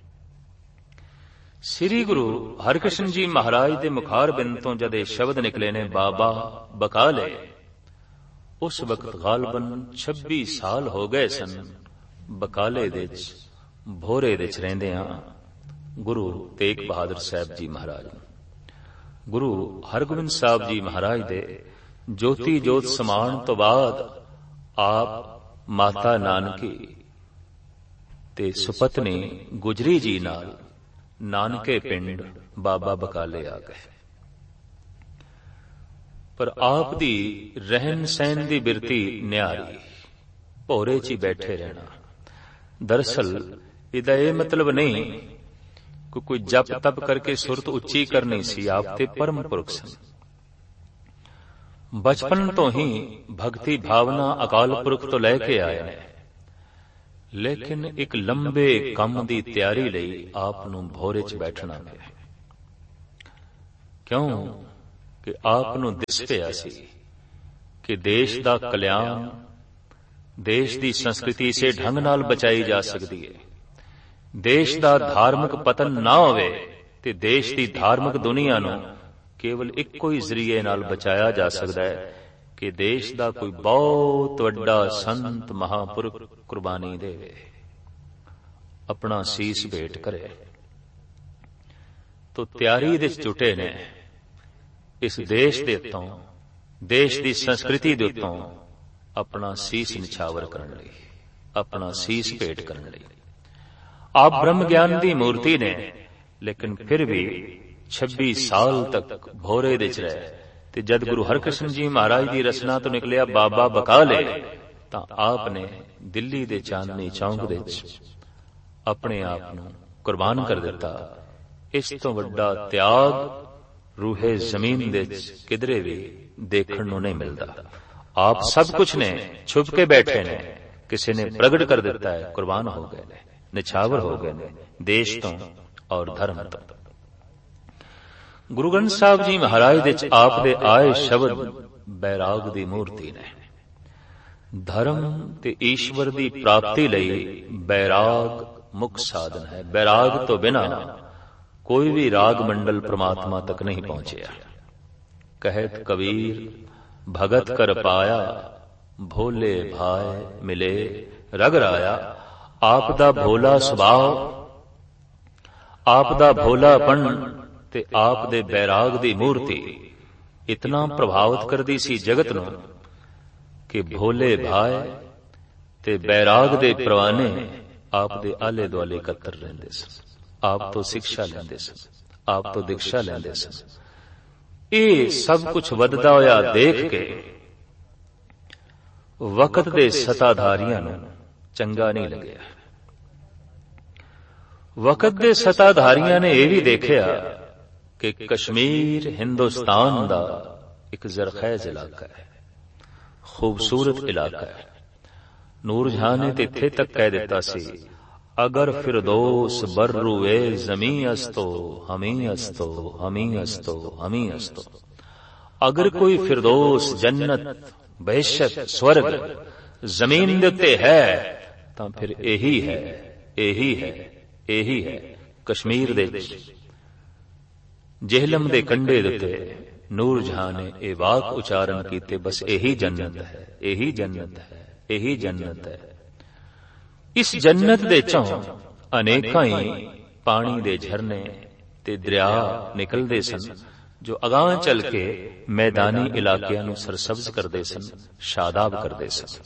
ਸ੍ਰੀ ਗੁਰੂ ਹਰਕ੍ਰਿਸ਼ਨ ਜੀ ਮਹਾਰਾਜ ਦੇ ਮੁਖਾਰ ਬਿੰਦ ਤੋਂ ਜਦ ਇਹ ਸ਼ਬਦ ਨਿਕਲੇ ਨੇ, ਬਾਬਾ ਬਕਾਲੇ, ਉਸ ਵਕਤ ਗਾਲਬਨ ਛੱਬੀ ਸਾਲ ਹੋ ਗਏ ਸਨ ਬਕਾਲੇ ਦੇ ਚ, ਭੋਰੇ ਦੇ ਚ ਰਹਿੰਦਿਆਂ ਗੁਰੂ ਤੇਗ ਬਹਾਦਰ ਸਾਹਿਬ ਜੀ ਮਹਾਰਾਜ। ਗੁਰੂ ਹਰਗੋਬਿੰਦ ਸਾਹਿਬ ਜੀ ਮਹਾਰਾਜ ਦੇ ਜੋਤੀ ਜੋਤ ਸਮਾਣ ਤੋਂ ਬਾਅਦ ਆਪ ਮਾਤਾ ਨਾਨਕੀ ਤੇ ਸੁਪਤਨੀ ਗੁਜਰੀ ਜੀ ਨਾਲ ਨਾਨਕੇ ਪਿੰਡ ਬਾਬਾ ਬਕਾਲੇ ਆ ਗਏ। ਪਰ ਆਪ ਦੀ ਰਹਿਣ ਸਹਿਣ ਦੀ ਬਿਰਤੀ ਨਿਆਰੀ, ਭੋਰੇ ਚ ਹੀ ਬੈਠੇ ਰਹਿਣਾ। ਦਰਅਸਲ ਇਹਦਾ ਇਹ ਮਤਲਬ ਨਹੀਂ ਕਿ ਕੋਈ ਜਪ ਤਪ ਕਰਕੇ ਸੁਰਤ ਉੱਚੀ ਕਰਨੀ ਸੀ। ਆਪ ਤੇ ਪਰਮ ਪੁਰਖ ਸਨ। ਬਚਪਨ ਤੋਂ ਹੀ ਭਗਤੀ ਭਾਵਨਾ ਅਕਾਲ ਪੁਰਖ ਤੋਂ ਲੈ ਕੇ ਆਏ ਨੇ, ਲੇਕਿਨ ਇੱਕ ਲੰਬੇ ਕੰਮ ਦੀ ਤਿਆਰੀ ਲਈ ਆਪ ਨੂੰ ਭੋਰੇ 'ਚ ਬੈਠਣਾ ਪਿਆ। ਕਿਉਂ ਕਿ ਆਪ ਨੂੰ ਦਿਸ ਪਿਆ ਸੀ ਕਿ ਦੇਸ਼ ਦਾ ਕਲਿਆਣ, ਦੇਸ਼ ਦੀ ਸੰਸਕ੍ਰਿਤੀ ਇਸੇ ਢੰਗ ਨਾਲ ਬਚਾਈ ਜਾ ਸਕਦੀ ਹੈ। ਦੇਸ਼ ਦਾ ਧਾਰਮਿਕ ਪਤਨ ਨਾ ਹੋਵੇ ਤੇ ਦੇਸ਼ ਦੀ ਧਾਰਮਿਕ ਦੁਨੀਆ ਨੂੰ ਕੇਵਲ ਇੱਕੋ ਹੀ ਜ਼ਰੀਏ ਨਾਲ ਬਚਾਇਆ ਜਾ ਸਕਦਾ ਹੈ ਕਿ ਦੇਸ਼ ਦਾ ਕੋਈ ਬਹੁਤ ਵੱਡਾ ਸੰਤ ਮਹਾਂਪੁਰਖ ਕੁਰਬਾਨੀ ਦੇਵੇ, ਆਪਣਾ ਸੀਸ ਭੇਟ ਕਰੇ। ਤੋ ਤਿਆਰੀ ਦੇ ਜੁਟੇ ਨੇ ਇਸ ਦੇਸ਼ ਦੇ ਉੱਤੋਂ, ਦੇਸ਼ ਦੀ ਸੰਸਕ੍ਰਿਤੀ ਦੇ ਉੱਤੋਂ ਆਪਣਾ ਸੀਸ ਨਿਛਾਵਰ ਕਰਨ ਲਈ, ਆਪਣਾ ਸੀਸ ਭੇਟ ਕਰਨ ਲਈ। ਆਪ ਬ੍ਰਹਮ ਗਿਆਨ ਦੀ ਮੂਰਤੀ ਨੇ, ਲੇਕਿਨ ਫਿਰ ਵੀ ਛੱਬੀ ਸਾਲ ਤੱਕ ਭੋਰੇ ਦੇ ਚ ਰਹੇ। ਤੇ ਜਦ ਗੁਰੂ ਹਰਕ੍ਰਿਸ਼ਨ ਜੀ ਮਹਾਰਾਜ ਦੀ ਰਚਨਾ ਤੋਂ ਨਿਕਲਿਆ ਬਾਬਾ ਬਕਾਲੇ, ਤਾਂ ਆਪ ਨੇ ਦਿੱਲੀ ਦੇ ਚਾਂਦਨੀ ਚੌਂਕ ਦੇ ਵਿੱਚ ਆਪਣੇ ਆਪ ਨੂੰ ਕੁਰਬਾਨ ਕਰ ਦਿੱਤਾ। ਇਸ ਤੋਂ ਵੱਡਾ ਤਿਆਗ ਰੂਹੇ ਜ਼ਮੀਨ ਦੇ ਵਿੱਚ ਕਿਧਰੇ ਵੀ ਦੇਖਣ ਨੂੰ ਨਹੀਂ ਮਿਲਦਾ। ਆਪ ਸਭ ਕੁਝ ਨੇ, ਛੁਪ ਕੇ ਬੈਠੇ ਨੇ, ਕਿਸੇ ਨੇ ਪ੍ਰਗਟ ਕਰ ਦਿੱਤਾ ਹੈ, ਕੁਰਬਾਨ ਹੋ ਗਏ ਨੇ, ਨਿਛਾਵਰ ਹੋ ਗਏ ਨੇ ਦੇਸ਼ ਤੋਂ ਔਰ ਧਰਮ ਤੋਂ। ਗੁਰੂ ਗ੍ਰੰਥ ਸਾਹਿਬ ਜੀ ਮਹਾਰਾਜ ਦੇ ਚ ਆਪ ਦੇ ਆਏ ਸ਼ਬਦ ਬੈਰਾਗ ਦੀ ਮੂਰਤੀ ਨੇ। ਧਰਮ ਤੇ ਈਸ਼ਵਰ ਦੀ ਪ੍ਰਾਪਤੀ ਲਈ ਬੈਰਾਗ ਮੁੱਖ ਸਾਧਨ ਹੈ। ਬੈਰਾਗ ਤੋਂ ਬਿਨਾਂ ਕੋਈ ਵੀ ਰਾਗ ਮੰਡਲ ਪ੍ਰਮਾਤਮਾ ਤੱਕ ਨਹੀਂ ਪਹੁੰਚਿਆ। ਕਹਿਤ ਕਬੀਰ ਭਗਤ ਕਰ ਪਾਇਆ, ਭੋਲੇ ਭਾਏ ਮਿਲੇ ਰਗ ਰਾਇਆ। ਆਪ ਦਾ ਭੋਲਾ ਸੁਭਾਅ, ਆਪ ਦਾ ਭੋਲਾਪਣ ਤੇ ਆਪ ਦੇ ਬੈਰਾਗ ਦੀ ਮੂਰਤੀ ਇਤਨਾ ਪ੍ਰਭਾਵਿਤ ਕਰਦੀ ਸੀ ਜਗਤ ਨੂੰ ਕਿ ਭੋਲੇ ਭਾਏ ਤੇ ਬੈਰਾਗ ਦੇ ਪ੍ਰਵਾਨੇ ਆਪ ਦੇ ਆਲੇ ਦੁਆਲੇ ਇਕੱਤਰ ਰਹਿੰਦੇ ਸਨ, ਆਪ ਤੋਂ ਸਿੱਖਿਆ ਲੈਂਦੇ ਸਨ, ਆਪ ਤੋਂ ਦੀਕਸ਼ਾ ਲੈਂਦੇ ਸਨ। ਇਹ ਸਭ ਕੁਝ ਵੱਧਦਾ ਹੋਇਆ ਦੇਖ ਕੇ ਵਕਤ ਦੇ ਸਤਾਧਾਰੀਆਂ ਨੂੰ ਚੰਗਾ ਨਹੀਂ ਲੱਗਿਆ। ਵਕਤ ਦੇ ਸਤਾਧਾਰੀਆਂ ਨੇ ਇਹ ਵੀ ਦੇਖਿਆ ਕਿ ਕਸ਼ਮੀਰ ਹਿੰਦੁਸਤਾਨ ਦਾ ਇੱਕ ਜ਼ਰਖੈਜ਼ ਇਲਾਕਾ ਹੈ, ਖੂਬਸੂਰਤ ਇਲਾਕਾ ਹੈ। ਨੂਰ ਜਹਾਂ ਨੇ ਇੱਥੇ ਤੱਕ ਕਹਿ ਦਿੱਤਾ ਸੀ, ਅਗਰ ਫਿਰਦੌਸ ਬਰੂਏ ਜ਼ਮੀਂ ਅਸਤੋ ਹਮੀ ਅਸਤੋ ਹਮੀ ਅਸਤੋ ਹਮੀ ਅਸਤੋ। ਅਗਰ ਕੋਈ ਫਿਰਦੌਸ, ਜੰਨਤ, ਬਹਿਸ਼ਤ, ਸਵਰਗ ਜ਼ਮੀਨ ਦੇ ਉੱਤੇ ਹੈ ਤਾਂ ਫਿਰ ਇਹੀ ਹੈ, ਇਹੀ ਹੈ, ਇਹੀ ਹੈ। ਕਸ਼ਮੀਰ ਦੇ ਵਿੱਚ ਜਿਹਲਮ ਦੇ ਕੰਢੇ ਦੇ ਉੱਤੇ ਨੂਰ ਜਹਾਂ ਨੇ ਇਹ ਵਾਕ ਉਚਾਰਨ ਕੀਤੇ, ਬਸ ਇਹੀ ਜੰਨਤ ਹੈ, ਇਹੀ ਜੰਨਤ ਹੈ, ਇਹੀ ਜੰਨਤ ਹੈ। ਇਸ ਜੰਨਤ ਦੇ ਚੋਂ ਅਨੇਕਾਂ ਹੀ ਪਾਣੀ ਦੇ ਝਰਨੇ ਤੇ ਦਰਿਆ ਨਿਕਲਦੇ ਸਨ, ਜੋ ਅਗਾਂਹ ਚੱਲ ਕੇ ਮੈਦਾਨੀ ਇਲਾਕਿਆਂ ਨੂੰ ਸਰਸਬਜ਼ ਕਰਦੇ ਸਨ, ਸ਼ਾਦਾਬ ਕਰਦੇ ਸਨ।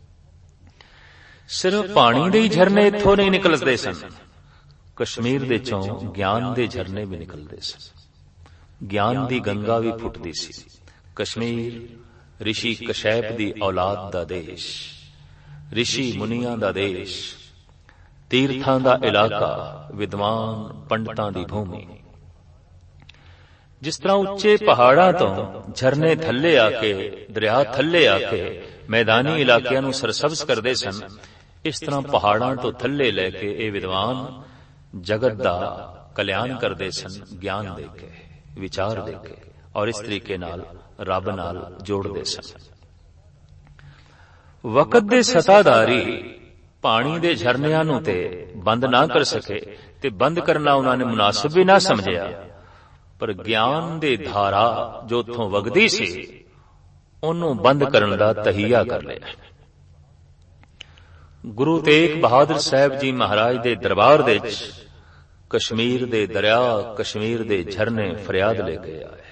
ਸਿਰਫ ਪਾਣੀ ਦੇ ਹੀ ਝਰਨੇ ਇੱਥੋਂ ਨਹੀਂ ਨਿਕਲਦੇ ਸਨ, ਕਸ਼ਮੀਰ ਦੇ ਚੋਂ ਗਿਆਨ ਦੇ ਝਰਨੇ ਵੀ ਨਿਕਲਦੇ ਸਨ। ਗਿਆਨ ਦੀ ਗੰਗਾ ਵੀ ਫੁੱਟਦੀ ਸੀ। ਕਸ਼ਮੀਰ ਰਿਸ਼ੀ ਕਸ਼ੈਪ ਦੀ ਔਲਾਦ ਦਾ ਦੇਸ਼, ਰਿਸ਼ੀ ਮੁਨੀਆਂ ਦਾ ਦੇਸ਼, ਤੀਰਥਾਂ ਦਾ ਇਲਾਕਾ, ਵਿਦਵਾਨ ਪੰਡਤਾਂ ਦੀ ਭੂਮੀ। ਜਿਸ ਤਰ੍ਹਾਂ ਉੱਚੇ ਪਹਾੜਾਂ ਤੋਂ ਝਰਨੇ ਥੱਲੇ ਆ ਕੇ, ਦਰਿਆ ਥੱਲੇ ਆ ਕੇ ਮੈਦਾਨੀ ਇਲਾਕਿਆਂ ਨੂੰ ਸਰਸਬਜ਼ ਕਰਦੇ ਸਨ, ਇਸ ਤਰ੍ਹਾਂ ਪਹਾੜਾਂ ਤੋਂ ਥੱਲੇ ਲੈ ਕੇ ਇਹ ਵਿਦਵਾਨ ਜਗਤ ਦਾ ਕਲਿਆਣ ਕਰਦੇ ਸਨ, ਗਿਆਨ ਦੇ ਕੇ, ਵਿਚਾਰ ਦੇ ਕੇ, ਔਰ ਇਸ ਤਰੀਕੇ ਨਾਲ ਰੱਬ ਨਾਲ ਜੋੜਦੇ ਸਨ। ਵਕਤ ਦੇ ਸਤਾਧਾਰੀ ਪਾਣੀ ਦੇ ਝਰਨਿਆਂ ਨੂੰ ਤੇ ਬੰਦ ਨਾ ਕਰ ਸਕੇ, ਤੇ ਬੰਦ ਕਰਨਾ ਉਹਨਾਂ ਨੇ ਮੁਨਾਸਿਬ ਵੀ ਨਾ ਸਮਝਿਆ, ਪਰ ਗਿਆਨ ਦੇ ਧਾਰਾ ਜੋ ਉੱਥੋਂ ਵਗਦੀ ਸੀ ਉਹਨੂੰ ਬੰਦ ਕਰਨ ਦਾ ਤਹੀਆ ਕਰ ਲਿਆ। ਗੁਰੂ ਤੇਗ ਬਹਾਦਰ ਸਾਹਿਬ ਜੀ ਮਹਾਰਾਜ ਦੇ ਦਰਬਾਰ ਦੇ ਵਿੱਚ ਕਸ਼ਮੀਰ ਦੇ ਦਰਿਆ, ਕਸ਼ਮੀਰ ਦੇ ਝਰਨੇ ਫਰਿਆਦ ਲੈ ਕੇ ਆਏ।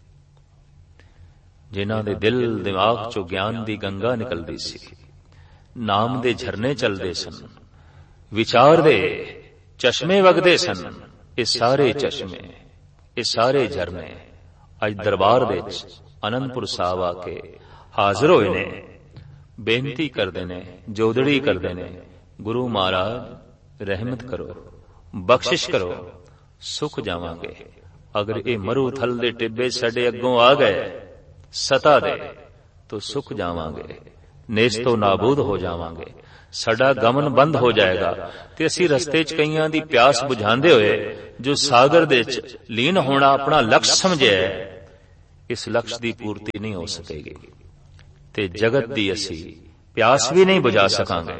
ਜਿਨ੍ਹਾਂ ਦੇ ਦਿਲ ਦਿਮਾਗ ਚੋਂ ਗਿਆਨ ਦੀ ਗੰਗਾ ਨਿਕਲਦੀ ਸੀ, ਨਾਮ ਦੇ ਝਰਨੇ ਚੱਲਦੇ ਸਨ, ਵਿਚਾਰ ਦੇ ਚਸ਼ਮੇ ਵਗਦੇ ਸਨ, ਇਹ ਸਾਰੇ ਚਸ਼ਮੇ, ਇਹ ਸਾਰੇ ਝਰਨੇ ਅੱਜ ਦਰਬਾਰ ਦੇ ਵਿੱਚ ਅਨੰਦਪੁਰ ਸਾਹਿਬ ਆ ਕੇ ਹਾਜ਼ਰ ਹੋਏ ਨੇ, ਬੇਨਤੀ ਕਰਦੇ ਨੇ, ਜੋਦੜੀ ਕਰਦੇ ਨੇ, ਗੁਰੂ ਮਹਾਰਾਜ ਰਹਿਮਤ ਕਰੋ, ਬਖਸ਼ਿਸ਼ ਕਰੋ, ਸੁੱਖ ਜਾਵਾਂਗੇ। ਅਗਰ ਇਹ ਮਰੂ ਥਲ ਦੇ ਟਿੱਬੇ ਸਾਡੇ ਅੱਗੋਂ ਆ ਗਏ ਸਤਾ ਦੇ, ਤੋ ਸੁੱਖ ਜਾਵਾਂਗੇ, ਨੇਸਤੋ ਨਾਬੂਦ ਹੋ ਜਾਵਾਂਗੇ। ਸਾਡਾ ਗਮਨ ਬੰਦ ਹੋ ਜਾਏਗਾ ਤੇ ਅਸੀਂ ਰਸਤੇ 'ਚ ਕਈਆਂ ਦੀ ਪਿਆਸ ਬੁਝਾਉਂਦੇ ਹੋਏ ਜੋ ਸਾਗਰ ਦੇ 'ਚ ਲੀਨ ਹੋਣਾ ਆਪਣਾ ਲਕਸ਼ ਸਮਝਿਆ, ਇਸ ਲਕਸ਼ ਦੀ ਪੂਰਤੀ ਨਹੀਂ ਹੋ ਸਕੇਗੀ ਤੇ ਜਗਤ ਦੀ ਅਸੀਂ ਪਿਆਸ ਵੀ ਨਹੀਂ ਬੁਝਾ ਸਕਾਂਗੇ।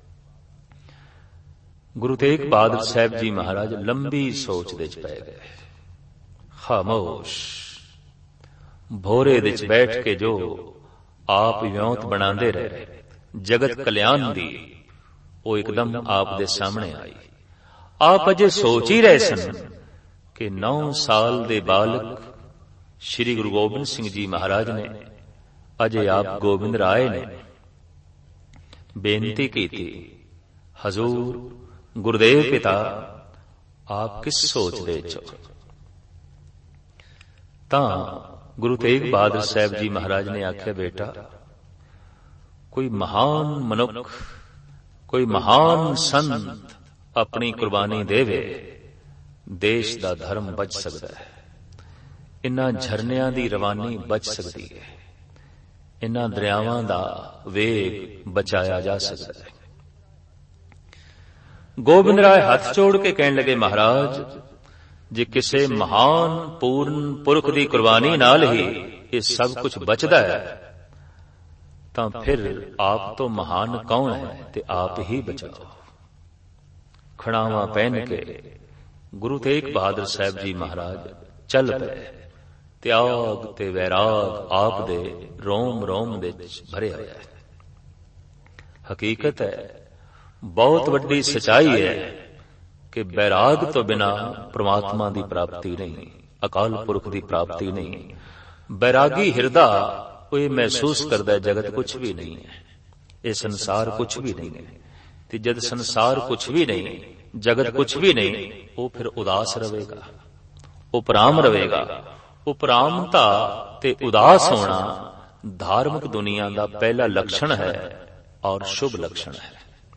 ਗੁਰੂ ਤੇਗ ਬਹਾਦਰ ਸਾਹਿਬ ਜੀ ਮਹਾਰਾਜ ਲੰਬੀ ਸੋਚ ਦੇ 'ਚ ਪੈ ਗਏ। ਖਾਮੋਸ਼ ਭੋਰੇ ਦੇ 'ਚ ਬੈਠ ਕੇ ਜੋ ਆਪ ਵਿਉਂਤ ਬਣਾਉਂਦੇ ਰਹੇ ਜਗਤ ਕਲਿਆਣ ਦੀ, ਉਹ ਇੱਕਦਮ ਆਪ ਦੇ ਸਾਹਮਣੇ ਆਈ। ਆਪ ਅਜੇ ਸੋਚ ਹੀ ਰਹੇ ਸਨ ਕਿ ਨੌ ਸਾਲ ਦੇ ਬਾਲਕ ਸ਼੍ਰੀ ਗੁਰੂ ਗੋਬਿੰਦ ਸਿੰਘ ਜੀ ਮਹਾਰਾਜ ਨੇ ਅਜੇ ਆਪ ਗੋਬਿੰਦ ਰਾਏ ਨੇ ਬੇਨਤੀ ਕੀਤੀ, ਹਜ਼ੂਰ ਗੁਰਦੇਵ ਪਿਤਾ ਆਪ ਕਿਸ ਸੋਚਦੇ ਚ? ਤਾਂ ਗੁਰੂ ਤੇਗ ਬਹਾਦਰ ਸਾਹਿਬ ਜੀ ਮਹਾਰਾਜ ਨੇ ਆਖਿਆ, ਬੇਟਾ ਕੋਈ ਮਹਾਨ ਮਨੁੱਖ, ਕੋਈ ਮਹਾਨ ਸੰਤ ਆਪਣੀ ਕੁਰਬਾਨੀ ਦੇਵੇ, ਦੇਸ਼ ਦਾ ਧਰਮ ਬਚ ਸਕਦਾ ਹੈ, ਇਨ੍ਹਾਂ ਝਰਨਿਆਂ ਦੀ ਰਵਾਨੀ ਬਚ ਸਕਦੀ ਹੈ, ਇਨ੍ਹਾਂ ਦਰਿਆਵਾਂ ਦਾ ਵੇਗ ਬਚਾਇਆ ਜਾ ਸਕਦਾ ਹੈ। ਗੋਬਿੰਦ ਰਾਏ ਹੱਥ ਜੋੜ ਕੇ ਕਹਿਣ ਲੱਗੇ, ਮਹਾਰਾਜ ਜੇ ਕਿਸੇ ਮਹਾਨ ਪੂਰਨ ਪੁਰਖ ਦੀ ਕੁਰਬਾਨੀ ਨਾਲ ਹੀ ਇਹ ਸਭ ਕੁਝ ਬਚਦਾ ਹੈ ਤਾਂ ਫਿਰ ਆਪ ਤੋਂ ਮਹਾਨ ਕੌਣ ਹੈ ਤੇ ਆਪ ਹੀ ਬਚਾਓ। ਖੜਾਵਾਂ ਪਹਿਨ ਕੇ ਗੁਰੂ ਤੇਗ ਬਹਾਦਰ ਸਾਹਿਬ ਜੀ ਮਹਾਰਾਜ ਚੱਲ ਪਏ। ਤਿਆਗ ਤੇ ਵੈਰਾਗ ਆਪ ਦੇ ਰੋਮ ਰੋਮ ਦੇ ਵਿੱਚ ਭਰਿਆ ਹੋਇਆ ਹੈ। ਹਕੀਕਤ ਹੈ, ਬਹੁਤ ਵੱਡੀ ਸਚਾਈ ਹੈ ਕਿ ਵੈਰਾਗ ਤੋਂ ਬਿਨਾ ਪ੍ਰਮਾਤਮਾ ਦੀ ਪ੍ਰਾਪਤੀ ਨਹੀਂ, ਅਕਾਲ ਪੁਰਖ ਦੀ ਪ੍ਰਾਪਤੀ ਨਹੀਂ। ਵੈਰਾਗੀ ਹਿਰਦਾ ਉਹ ਇਹ ਮਹਿਸੂਸ ਕਰਦਾ ਜਗਤ ਕੁਛ ਵੀ ਨਹੀਂ ਹੈ, ਇਹ ਸੰਸਾਰ ਕੁਛ ਵੀ ਨਹੀਂ ਹੈ। ਤੇ ਜਦ ਸੰਸਾਰ ਕੁਛ ਵੀ ਨਹੀਂ, ਜਗਤ ਕੁਛ ਵੀ ਨਹੀਂ, ਉਹ ਫਿਰ ਉਦਾਸ ਰਹੇਗਾ, ਉਪਰਾਮ ਰਹੇਗਾ। ਉਪਰਾਮਤਾ ਤੇ ਉਦਾਸ ਹੋਣਾ ਧਾਰਮਿਕ ਦੁਨੀਆ ਦਾ ਪਹਿਲਾ ਲੱਛਣ ਹੈ ਔਰ ਸ਼ੁਭ ਲੱਛਣ ਹੈ।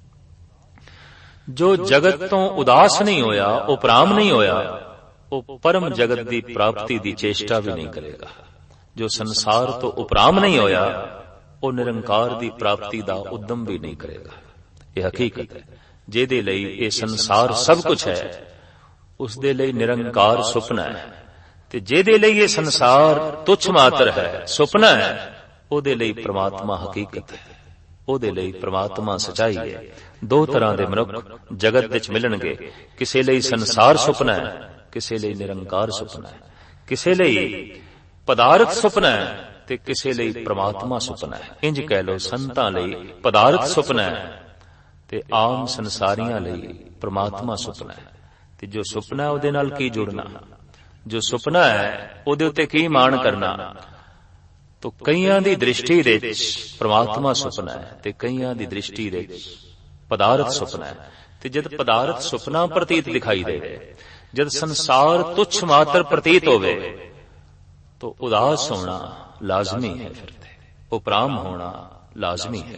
ਜੋ ਜਗਤ ਤੋਂ ਉਦਾਸ ਨਹੀਂ ਹੋਇਆ, ਉਪਰਾਮ ਨਹੀਂ ਹੋਇਆ, ਉਹ ਪਰਮ ਜਗਤ ਦੀ ਪ੍ਰਾਪਤੀ ਦੀ ਚੇਸ਼ਟਾ ਵੀ ਨਹੀਂ ਕਰੇਗਾ। ਜੋ ਸੰਸਾਰ ਤੋਂ ਉਪਰਾਮ ਨਹੀਂ ਹੋਇਆ, ਉਹ ਨਿਰੰਕਾਰ ਦੀ ਪ੍ਰਾਪਤੀ ਦਾ ਉਦਮ ਵੀ ਨਹੀਂ ਕਰੇਗਾ। ਇਹ ਹਕੀਕਤ ਹੈ। ਜਿਹਦੇ ਲਈ ਇਹ ਸੰਸਾਰ ਸਭ ਕੁਝ ਹੈ, ਉਸ ਦੇ ਲਈ ਨਿਰੰਕਾਰ ਸੁਪਨਾ ਹੈ, ਤੇ ਜਿਹਦੇ ਲਈ ਇਹ ਸੰਸਾਰ ਤੁੱਛ ਮਾਤਰ ਹੈ, ਸੁਪਨਾ ਹੈ, ਉਹਦੇ ਲਈ ਪ੍ਰਮਾਤਮਾ ਹਕੀਕਤ ਹੈ, ਉਹਦੇ ਲਈ ਪ੍ਰਮਾਤਮਾ ਸਚਾਈ ਹੈ। ਦੋ ਤਰ੍ਹਾਂ ਦੇ ਮਨੁੱਖ ਜਗਤ ਵਿੱਚ ਮਿਲਣਗੇ, ਕਿਸੇ ਲਈ ਸੰਸਾਰ ਸੁਪਨਾ ਹੈ, ਕਿਸੇ ਲਈ ਨਿਰੰਕਾਰ ਸੁਪਨਾ ਹੈ, ਕਿਸੇ ਲਈ ਪਦਾਰਥ ਸੁਪਨਾ ਹੈ ਤੇ ਕਿਸੇ ਲਈ ਪ੍ਰਮਾਤਮਾ ਸੁਪਨਾ ਹੈ। ਇੰਜ ਕਹਿ ਲੋ, ਸੰਤਾਂ ਲਈ ਪਦਾਰਥ ਸੁਪਨਾ ਹੈ ਤੇ ਆਮ ਸੰਸਾਰੀਆਂ ਲਈ ਪ੍ਰਮਾਤਮਾ ਸੁਪਨਾ ਹੈ। ਤੇ ਜੋ ਸੁਪਨਾ ਉਹਦੇ ਨਾਲ ਕੀ ਜੁੜਨਾ, ਜੋ ਸੁਪਨਾ ਹੈ ਉਹਦੇ ਉੱਤੇ ਕੀ ਮਾਣ ਕਰਨਾ। ਤੋ ਕਈਆਂ ਦੀ ਦ੍ਰਿਸ਼ਟੀ ਦੇ ਵਿੱਚ ਪ੍ਰਮਾਤਮਾ ਸੁਪਨਾ ਹੈ ਤੇ ਕਈਆਂ ਦੀ ਦ੍ਰਿਸ਼ਟੀ ਦੇ ਵਿੱਚ ਪਦਾਰਥ ਸੁਪਨਾ ਹੈ। ਤੇ ਜਦ ਪਦਾਰਥ ਸੁਪਨਾ ਪ੍ਰਤੀਤ ਦਿਖਾਈ ਦੇਵੇ, ਜਦ ਸੰਸਾਰ ਤੁੱਛ ਮਾਤਰ ਪ੍ਰਤੀਤ ਹੋਵੇ, ਤੋ ਉਦਾਸ ਹੋਣਾ ਲਾਜ਼ਮੀ ਹੈ, ਫਿਰ ਉਪਰਾਮ ਹੋਣਾ ਲਾਜ਼ਮੀ ਹੈ।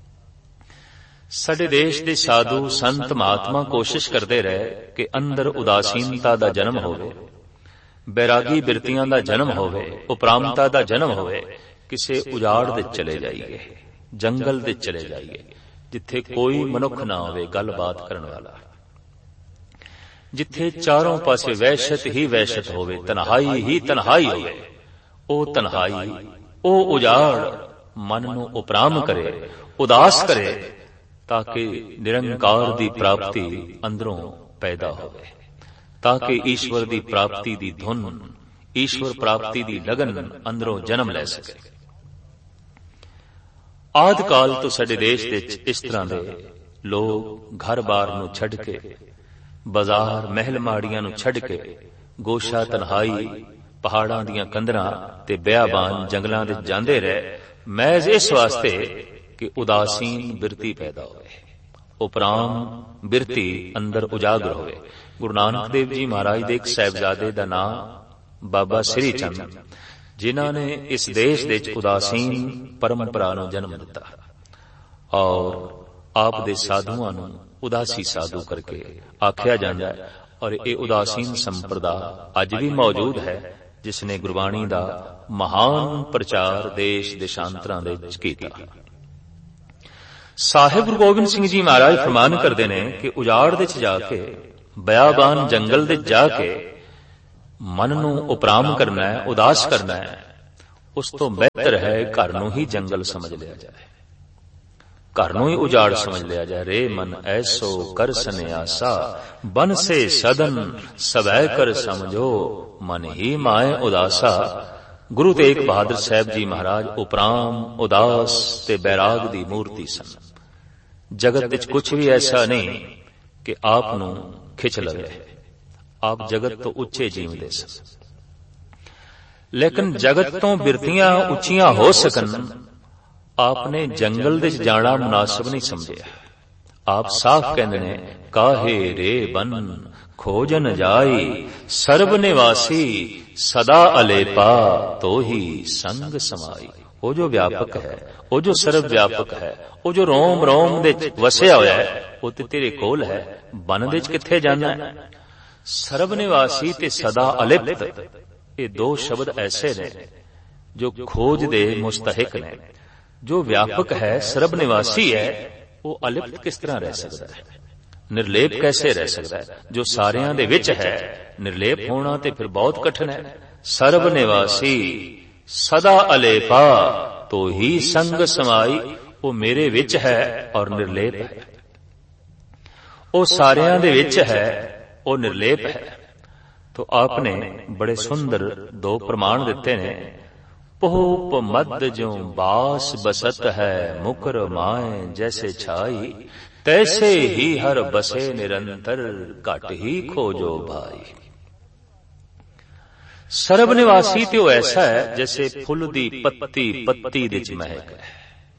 ਸਾਡੇ ਦੇਸ਼ ਦੇ ਸਾਧੂ ਸੰਤ ਮਹਾਤਮਾ ਕੋਸ਼ਿਸ਼ ਕਰਦੇ ਰਹੇ ਕਿ ਅੰਦਰ ਉਦਾਸੀਨਤਾ ਦਾ ਜਨਮ ਹੋਵੇ, ਬੈਰਾਗੀ ਬਿਰਤੀਆਂ ਦਾ ਜਨਮ ਹੋਵੇ, ਉਪਰਾਮਤਾ ਦਾ ਜਨਮ ਹੋਵੇ। ਕਿਸੇ ਉਜਾੜ ਦੇ ਚਲੇ ਜਾਈਏ, ਜੰਗਲ ਦੇ ਚਲੇ ਜਾਈਏ, ਜਿੱਥੇ ਕੋਈ ਮਨੁੱਖ ਨਾ ਹੋਵੇ ਗੱਲਬਾਤ ਕਰਨ ਵਾਲਾ, ਜਿੱਥੇ ਚਾਰੋਂ ਪਾਸੇ ਵਹਿਸ਼ਤ ਹੀ ਵਹਿਸ਼ਤ ਹੋਵੇ, ਤਨਹਾਈ ਹੀ ਤਨਹਾਈ ਹੋਵੇ। ਉਹ ਤਨਹਾਈ, ਉਹ ਉਜਾੜ ਮਨ ਨੂੰ ਉਪਰਾਮ ਕਰੇ, ਉਦਾਸ ਕਰੇ, ਤਾਂ ਕਿ ਨਿਰੰਕਾਰ ਦੀ ਪ੍ਰਾਪਤੀ ਅੰਦਰੋਂ ਪੈਦਾ ਹੋਵੇ, ਤਾਂ ਕਿ ਈਸ਼ਵਰ ਦੀ ਪ੍ਰਾਪਤੀ ਦੀ ਧੁਨ, ਈਸ਼ਵਰ ਪ੍ਰਾਪਤੀ ਦੀ ਲਗਨ ਅੰਦਰੋਂ ਜਨਮ ਲੈ ਸਕੇ। ਆਦਿ ਕਾਲ ਤੋਂ ਸਾਡੇ ਦੇਸ਼ ਵਿੱਚ ਇਸ ਤਰ੍ਹਾਂ ਦੇ ਲੋਕ ਘਰ-ਬਾਰ ਨੂੰ ਛੱਡ ਕੇ, ਬਾਜ਼ਾਰ ਮਹਿਲ ਮਾੜੀਆਂ ਨੂੰ ਛੱਡ ਕੇ, ਗੋਸ਼ਾ ਤਨਹਾਈ, ਪਹਾੜਾਂ ਦੀਆਂ ਕੰਦਰਾਂ ਤੇ ਬਿਆਬਾਨ ਜੰਗਲਾਂ ਵਿੱਚ ਜਾਂਦੇ ਰਹੇ, ਮਹਿਜ਼ ਇਸ ਵਾਸਤੇ ਕਿ ਉਦਾਸੀਨ ਬਿਰਤੀ ਪੈਦਾ ਹੋਵੇ, ਉਪਰਾਮ ਬਿਰਤੀ ਅੰਦਰ ਉਜਾਗਰ ਹੋਵੇ। ਗੁਰੂ ਨਾਨਕ ਦੇਵ ਜੀ ਮਹਾਰਾਜ ਦੇ ਇੱਕ ਸਾਹਿਬਜ਼ਾਦੇ ਦਾ ਨਾਮ ਬਾਬਾ ਸ੍ਰੀ ਚੰਦ, ਜਿਨ੍ਹਾਂ ਨੇ ਇਸ ਦੇਸ਼ ਦੇ ਵਿੱਚ ਉਦਾਸੀਨ ਪਰੰਪਰਾ ਨੂੰ ਜਨਮ ਦਿੱਤਾ ਔਰ ਆਪ ਦੇ ਸਾਧੂਆਂ ਨੂੰ ਉਦਾਸੀ ਸਾਧੂ ਕਰਕੇ ਆਖਿਆ ਜਾਂਦਾ ਹੈ। ਔਰ ਇਹ ਉਦਾਸੀਨ ਸੰਪਰਦਾ ਅੱਜ ਵੀ ਮੌਜੂਦ ਹੈ, ਜਿਸ ਨੇ ਗੁਰਬਾਣੀ ਦਾ ਮਹਾਨ ਪ੍ਰਚਾਰ ਦੇਸ਼ ਦੇਸ਼ਾਂਤਰਾਂ ਦੇ ਵਿੱਚ ਕੀਤਾ। ਸਾਹਿਬ ਗੁਰੂ ਗੋਬਿੰਦ ਸਿੰਘ ਜੀ ਮਹਾਰਾਜ ਫਰਮਾਨ ਕਰਦੇ ਨੇ ਕਿ ਉਜਾੜ ਦੇ ਚ ਜਾ ਕੇ, ਬਿਆਬਾਨ ਜੰਗਲ ਦੇ ਜਾ ਕੇ ਮਨ ਨੂੰ ਉਪਰਾਮ ਕਰਨਾ ਹੈ, ਉਦਾਸ ਕਰਨਾ ਹੈ, ਉਸ ਤੋਂ ਬਿਹਤਰ ਹੈ ਘਰ ਨੂੰ ਹੀ ਜੰਗਲ ਸਮਝ ਲਿਆ ਜਾਏ, ਘਰ ਨੂੰ ਹੀ ਉਜਾੜ ਸਮਝ ਲਿਆ ਜਾਏ। ਰੇ ਮਨ ਐਸੋ ਕਰ ਸੰਨਿਆਸਾ, ਬਨ ਸੇ ਸਦਨ ਸਵੈ ਕਰ ਸਮਝੋ, ਮਨ ਹੀ ਮਾਏ ਉਦਾਸਾ। ਗੁਰੂ ਤੇਗ ਬਹਾਦਰ ਸਾਹਿਬ ਜੀ ਮਹਾਰਾਜ ਉਪਰਾਮ, ਉਦਾਸ ਤੇ ਬੈਰਾਗ ਦੀ ਮੂਰਤੀ ਸਨ। ਜਗਤ ਵਿੱਚ ਕੁਝ ਵੀ ਐਸਾ ਨਹੀਂ ਕਿ ਆਪ ਨੂੰ ਖਿੱਚ ਲਵੇ, ਆਪ ਜਗਤ ਤੋਂ ਉੱਚੇ ਜੀਵਦੇ ਸਨ। ਲੇਕਿਨ ਜਗਤ ਤੋਂ ਬਿਰਤੀਆਂ ਉੱਚੀਆਂ ਹੋ ਸਕਣ, ਆਪਨੇ ਜੰਗਲ ਦੇ ਜਾਣਾ ਮੁਨਾਸਬ ਨਹੀਂ ਸਮਝਿਆ। ਆਪ ਸਾਫ਼ ਕਹਿੰਦੇ ਨੇ, ਕਾਹੇ ਰੇ ਬਨ ਖੋਜਨ ਜਾਈ, ਸਰਬ ਨਿਵਾਸੀ ਸਦਾ ਅਲੇਪਾ, ਤੋਹੀ ਸੰਗ ਸਮਾਈ। ਉਹ ਜੋ ਵਿਆਪਕ ਹੈ, ਉਹ ਜੋ ਸਰਬ ਵਿਆਪਕ ਹੈ, ਉਹ ਜੋ ਰੋਮ ਰੋਮ ਦੇ ਵਸਿਆ ਹੋਇਆ ਹੈ, ਉਹ ਤੇ ਤੇਰੇ ਕੋਲ ਹੈ। ਬਨ ਦੇ ਚ ਕਿੱਥੇ ਜਾਣਾ ਹੈ? ਸਰਬ ਨਿਵਾਸੀ ਤੇ ਸਦਾ ਅਲਿਪਤ, ਇਹ ਦੋ ਸ਼ਬਦ ਐਸੇ ਨੇ ਜੋ ਖੋਜ ਦੇ ਮੁਸਤਹਿਕ ਨੇ। ਜੋ ਵਿਆਪਕ ਹੈ, ਸਰਬ ਨਿਵਾਸੀ ਹੈ, ਉਹ ਅਲਿਪਤ ਕਿਸ ਤਰ੍ਹਾਂ ਰਹਿ ਸਕਦਾ ਹੈ? ਨਿਰਲੇਪ ਕੈਸੇ ਰਹਿ ਸਕਦਾ ਹੈ? ਜੋ ਸਾਰਿਆਂ ਦੇ ਵਿੱਚ ਹੈ, ਨਿਰਲੇਪ ਹੋਣਾ ਤੇ ਫਿਰ ਬਹੁਤ ਕਠਿਨ ਹੈ। ਸਰਬ ਨਿਵਾਸੀ ਸਦਾ ਅਲੇਪਾ, ਤੋ ਹੀ ਸੰਗ ਸਮਾਈ। ਉਹ ਮੇਰੇ ਵਿੱਚ ਹੈ ਔਰ ਨਿਰਲੇਪ ਹੈ, ਉਹ ਸਾਰਿਆਂ ਦੇ ਵਿੱਚ ਹੈ, ਉਹ ਨਿਰਲੇਪ ਹੈ। ਤੋ ਆਪਨੇ ਬੜੇ ਸੁੰਦਰ ਦੋ ਪ੍ਰਮਾਣ ਦਿੱਤੇ ਨੇ। ਪੋਪ ਮਦ ਜੋ ਬਾਸ ਬਸਤ ਹੈ, ਮੁਕਰ ਮਾਏ ਜੈਸੇ ਛਾਈ, ਤੈਸੇ ਹੀ ਹਰ ਬਸੇ ਨਿਰੰਤਰ, ਘਟ ਹੀ ਖੋਜੋ ਭਾਈ। ਸਰਬ ਨਿਵਾਸੀ ਤੇ ਉਹ ਐਸਾ ਹੈ ਜੈਸੇ ਫੁੱਲ ਦੀ ਪੱਤੀ ਪੱਤੀ ਦੇ ਚ ਮਹਿਕ ਹੈ।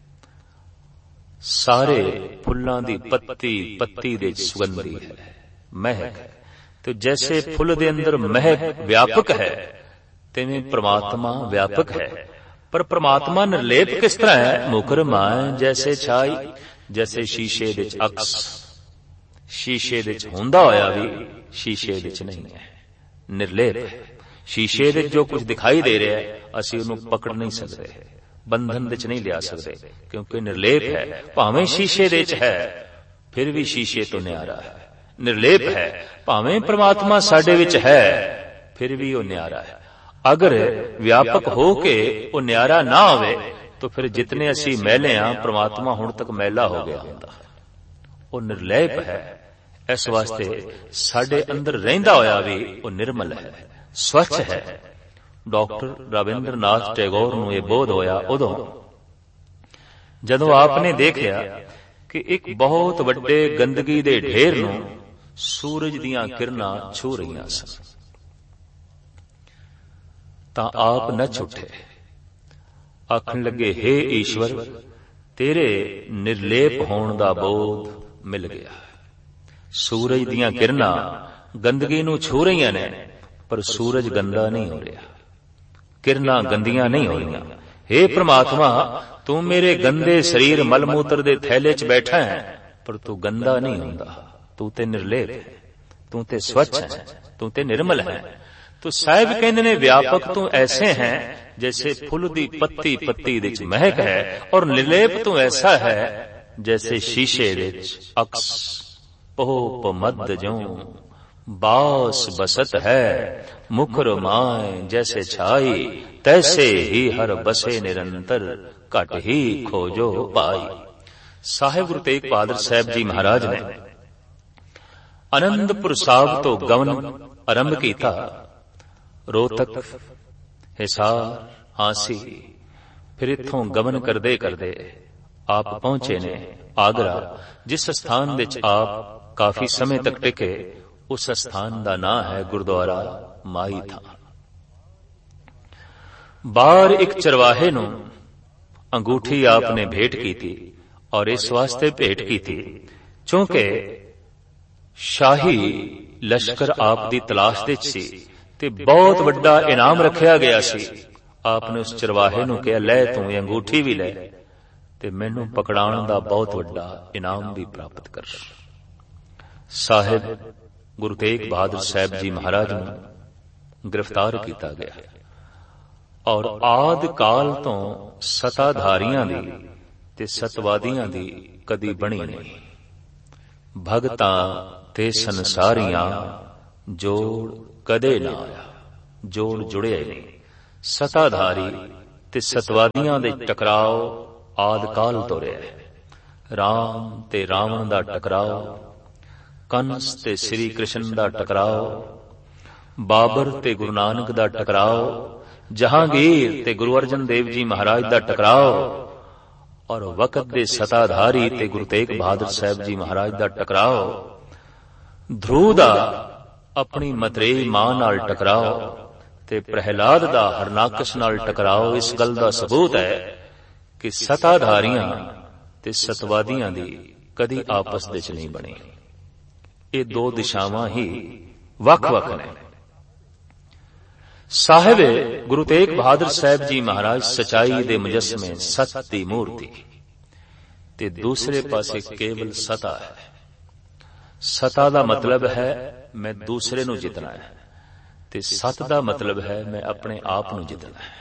ਸਾਰੇ ਫੁੱਲਾਂ ਦੀ ਪੱਤੀ ਪੱਤੀ ਦੇ ਚ ਸੁਗੰਧੀ ਹੈ, ਮਹਿਕ ਹੈ। ਤੇ ਜੈਸੇ ਫੁੱਲ ਦੇ ਅੰਦਰ ਮਹਿਕ ਵਿਆਪਕ ਹੈ, ਤਿਵੇਂ ਪ੍ਰਮਾਤਮਾ ਵਿਆਪਕ ਹੈ। ਪਰ ਪ੍ਰਮਾਤਮਾ ਨਿਰਲੇਪ ਕਿਸ ਤਰ੍ਹਾਂ ਹੈ? ਮੁਕਰ ਮਾਏ ਜੈਸੇ ਛਾਈ, ਜੈਸੇ ਸ਼ੀਸ਼ੇ ਦੇ ਚ ਅਕਸ, ਸ਼ੀਸ਼ੇ ਦੇ ਚ ਹੁੰਦਾ ਹੋਇਆ ਵੀ ਸ਼ੀਸ਼ੇ ਦੇ ਚ ਨਹੀਂ ਹੈ, ਨਿਰਲੇਪ ਹੈ। ਸ਼ੀਸ਼ੇ ਦੇ ਜੋ ਕੁਝ ਦਿਖਾਈ ਦੇ ਰਿਹਾ ਹੈ, ਅਸੀਂ ਉਹਨੂੰ ਪਕੜ ਨਹੀਂ ਸਕਦੇ, ਬੰਧਨ ਵਿੱਚ ਨਹੀਂ ਲਿਆ ਸਕਦੇ, ਕਿਉਂਕਿ ਨਿਰਲੇਪ ਹੈ। ਭਾਵੇਂ ਸ਼ੀਸ਼ੇ ਦੇ ਚ ਹੈ, ਫਿਰ ਵੀ ਸ਼ੀਸ਼ੇ ਤੋਂ ਨਿਆਰਾ ਹੈ, ਨਿਰਲੇਪ ਹੈ। ਭਾਵੇਂ ਪ੍ਰਮਾਤਮਾ ਸਾਡੇ ਵਿੱਚ ਹੈ, ਫਿਰ ਵੀ ਉਹ ਨਿਆਰਾ ਹੈ। ਅਗਰ ਵਿਆਪਕ ਹੋ ਕੇ ਉਹ ਨਿਆਰਾ ਨਾ ਹੋਵੇ, ਤਾਂ ਫਿਰ ਜਿਤਨੇ ਅਸੀਂ ਮੈਲੇ ਹਾਂ, ਪ੍ਰਮਾਤਮਾ ਹੁਣ ਤੱਕ ਮੈਲਾ ਹੋ ਗਿਆ ਹੁੰਦਾ। ਉਹ ਨਿਰਲੇਪ ਹੈ, ਇਸ ਵਾਸਤੇ ਸਾਡੇ ਅੰਦਰ ਰਹਿੰਦਾ ਹੋਇਆ ਵੀ ਉਹ ਨਿਰਮਲ ਹੈ, ਸਵੱਛ ਹੈ। ਡਾਕਟਰ ਰਾਬਿੰਦਰ ਨਾਥ ਟੈਗੋਰ ਨੂੰ ਇਹ ਬੋਧ ਹੋਇਆ ਉਦੋਂ ਜਦੋਂ ਆਪਨੇ ਦੇਖਿਆ ਕਿ ਇੱਕ ਬਹੁਤ ਵੱਡੇ ਗੰਦਗੀ ਦੇ ਢੇਰ ਨੂੰ ਸੂਰਜ ਦੀਆਂ ਕਿਰਨਾਂ ਛੂ ਰਹੀਆਂ ਸਨ। ਤਾਂ ਆਪ ਨੱਚ ਉੱਠੇ, ਆਖਣ ਲੱਗੇ, ਹੇ ਈਸ਼ਵਰ, ਤੇਰੇ ਨਿਰਲੇਪ ਹੋਣ ਦਾ ਬੋਧ ਮਿਲ ਗਿਆ। ਸੂਰਜ ਦੀਆਂ ਕਿਰਨਾਂ ਗੰਦਗੀ ਨੂੰ ਛੂ ਰਹੀਆਂ ਨੇ, ਪਰ ਸੂਰਜ ਗੰਦਾ ਨਹੀਂ ਹੋ ਰਿਹਾ, ਕਿਰਨਾਂ ਗੰਦੀਆਂ ਨਹੀਂ ਹੋ ਰਹੀਆਂ। ਹੇ ਪ੍ਰਮਾਤਮਾ, ਤੂੰ ਮੇਰੇ ਗੰਦੇ ਸਰੀਰ ਮਲ ਮੂਤਰ ਦੇ ਥੈਲੇ 'ਚ ਬੈਠਾ ਹੈ, ਪਰ ਤੂੰ ਗੰਦਾ ਨਹੀਂ ਹੁੰਦਾ। ਤੂੰ ਤੇ ਨਿਰਲੇਪ ਹੈ, ਤੂੰ ਤੇ ਸਵੱਛ ਹੈ, ਤੂੰ ਤੇ ਨਿਰਮਲ ਹੈ। ਤੋ ਸਾਹਿਬ ਕਹਿੰਦੇ ਨੇ, ਵਿਆਪਕ ਤੂੰ ਐਸੇ ਹੈ ਜੈਸੇ ਫੁੱਲ ਦੀ ਪੱਤੀ ਪੱਤੀ ਦੇ ਵਿੱਚ ਮਹਿਕ ਹੈ, ਔਰ ਨਿਰਲੇਪ ਤੂੰ ਐਸਾ ਹੈ ਜੈਸੇ ਸ਼ੀਸ਼ੇ ਦੇ ਵਿੱਚ ਅਕਸ। ਪੋਪ ਮਦ ਜੋ ਬਾਸ ਬਸਤ ਹੈ, ਮੁਕਰ ਮਾਏ ਜੈਸੇ ਛਾਈ, ਤੈਸੇ ਹੀ ਹਰ ਬਸੇ ਨਿਰੰਤਰ, ਘਟ ਹੀ ਖੋਜੋ ਪਾਈ। ਸਾਹਿਬ ਗੁਰੂ ਤੇਗ ਬਹਾਦਰ ਸਾਹਿਬ ਜੀ ਮਹਾਰਾਜ ਨੇ ਅਨੰਦਪੁਰ ਸਾਹਿਬ ਤੋਂ ਗਮਨ ਆਰੰਭ ਕੀਤਾ। ਰੋਹਤਕ, ਹਿਸਾਰ, ਹਾਂਸੀ, ਫਿਰ ਇੱਥੋਂ ਗਮਨ ਕਰਦੇ ਕਰਦੇ ਆਪ ਪਹੁੰਚੇ ਨੇ ਆਗਰਾ, ਜਿਸ ਸਥਾਨ ਵਿੱਚ ਆਪ ਕਾਫੀ ਸਮੇਂ ਤੱਕ ਟਿਕੇ। ਉਸ ਸਥਾਨ ਦਾ ਨਾਂ ਹੈ ਗੁਰਦੁਆਰਾ ਮਾਈ ਥਾਂ। ਬਾਹਰ ਇੱਕ ਚਰਵਾਹੇ ਨੂੰ ਅੰਗੂਠੀ ਆਪ ਨੇ ਭੇਟ ਕੀਤੀ, ਔਰ ਇਸ ਵਾਸਤੇ ਭੇਟ ਕੀਤੀ ਕਿਉਂਕਿ ਸ਼ਾਹੀ ਲਸ਼ਕਰ ਆਪ ਦੀ ਤਲਾਸ਼ ਵਿੱਚ ਸੀ ਤੇ ਬਹੁਤ ਵੱਡਾ ਇਨਾਮ ਰੱਖਿਆ ਗਿਆ ਸੀ। ਆਪ ਨੇ ਉਸ ਚਰਵਾਹੇ ਨੂੰ ਕਿਹਾ, ਲੈ ਤੂੰ ਇਹ ਅੰਗੂਠੀ ਵੀ ਲੈ ਤੇ ਮੈਨੂੰ ਪਕੜਾਉਣ ਦਾ ਬਹੁਤ ਵੱਡਾ ਇਨਾਮ ਵੀ ਪ੍ਰਾਪਤ ਕਰ। ਸਾਹਿਬ ਗੁਰੂ ਤੇਗ ਬਹਾਦਰ ਸਾਹਿਬ ਜੀ ਮਹਾਰਾਜ ਨੂੰ ਗ੍ਰਿਫਤਾਰ ਕੀਤਾ ਗਿਆ, ਔਰ ਆਦਿ ਕਾਲ ਤੋਂ ਸਤਾਧਾਰੀਆਂ ਦੀ ते सतवादियां दी कदी बनी नहीं। भगतां ते संसारियां जोड़ कदे ना आया, जोड़ जुड़िया ही नहीं। सताधारी ते सतवादियां दे टकराव आद काल तो रहा। राम ते रावण दा टकराव, कंस ते श्री कृष्ण दा टकराव, बाबर ते गुरु नानक दा टकराव, जहांगीर ते गुरु अर्जन देव जी महाराज दा टकराव, और वक़्त दे सताधारी ते गुरु तेग बहादुर साहब जी महाराज दा टकराव, ध्रुव दा अपनी मतरेई मां नाल टकराव ते प्रहलाद दा हरनाकश नाल टकराव इस गल दा सबूत है कि सताधारियां ते सतवादियां दी कदी आपस विच नहीं बनी। ये दो दिशावां ही वख-वख ने। साहिब गुरु तेग बहादुर साहब जी महाराज सचाई दे मुजस्मे सत दी मूर्ति ते दूसरे पासे केवल सता है। सता दा मतलब है मैं दूसरे नू जितना है ते सत दा मतलब है मैं अपने आप नू जितना है।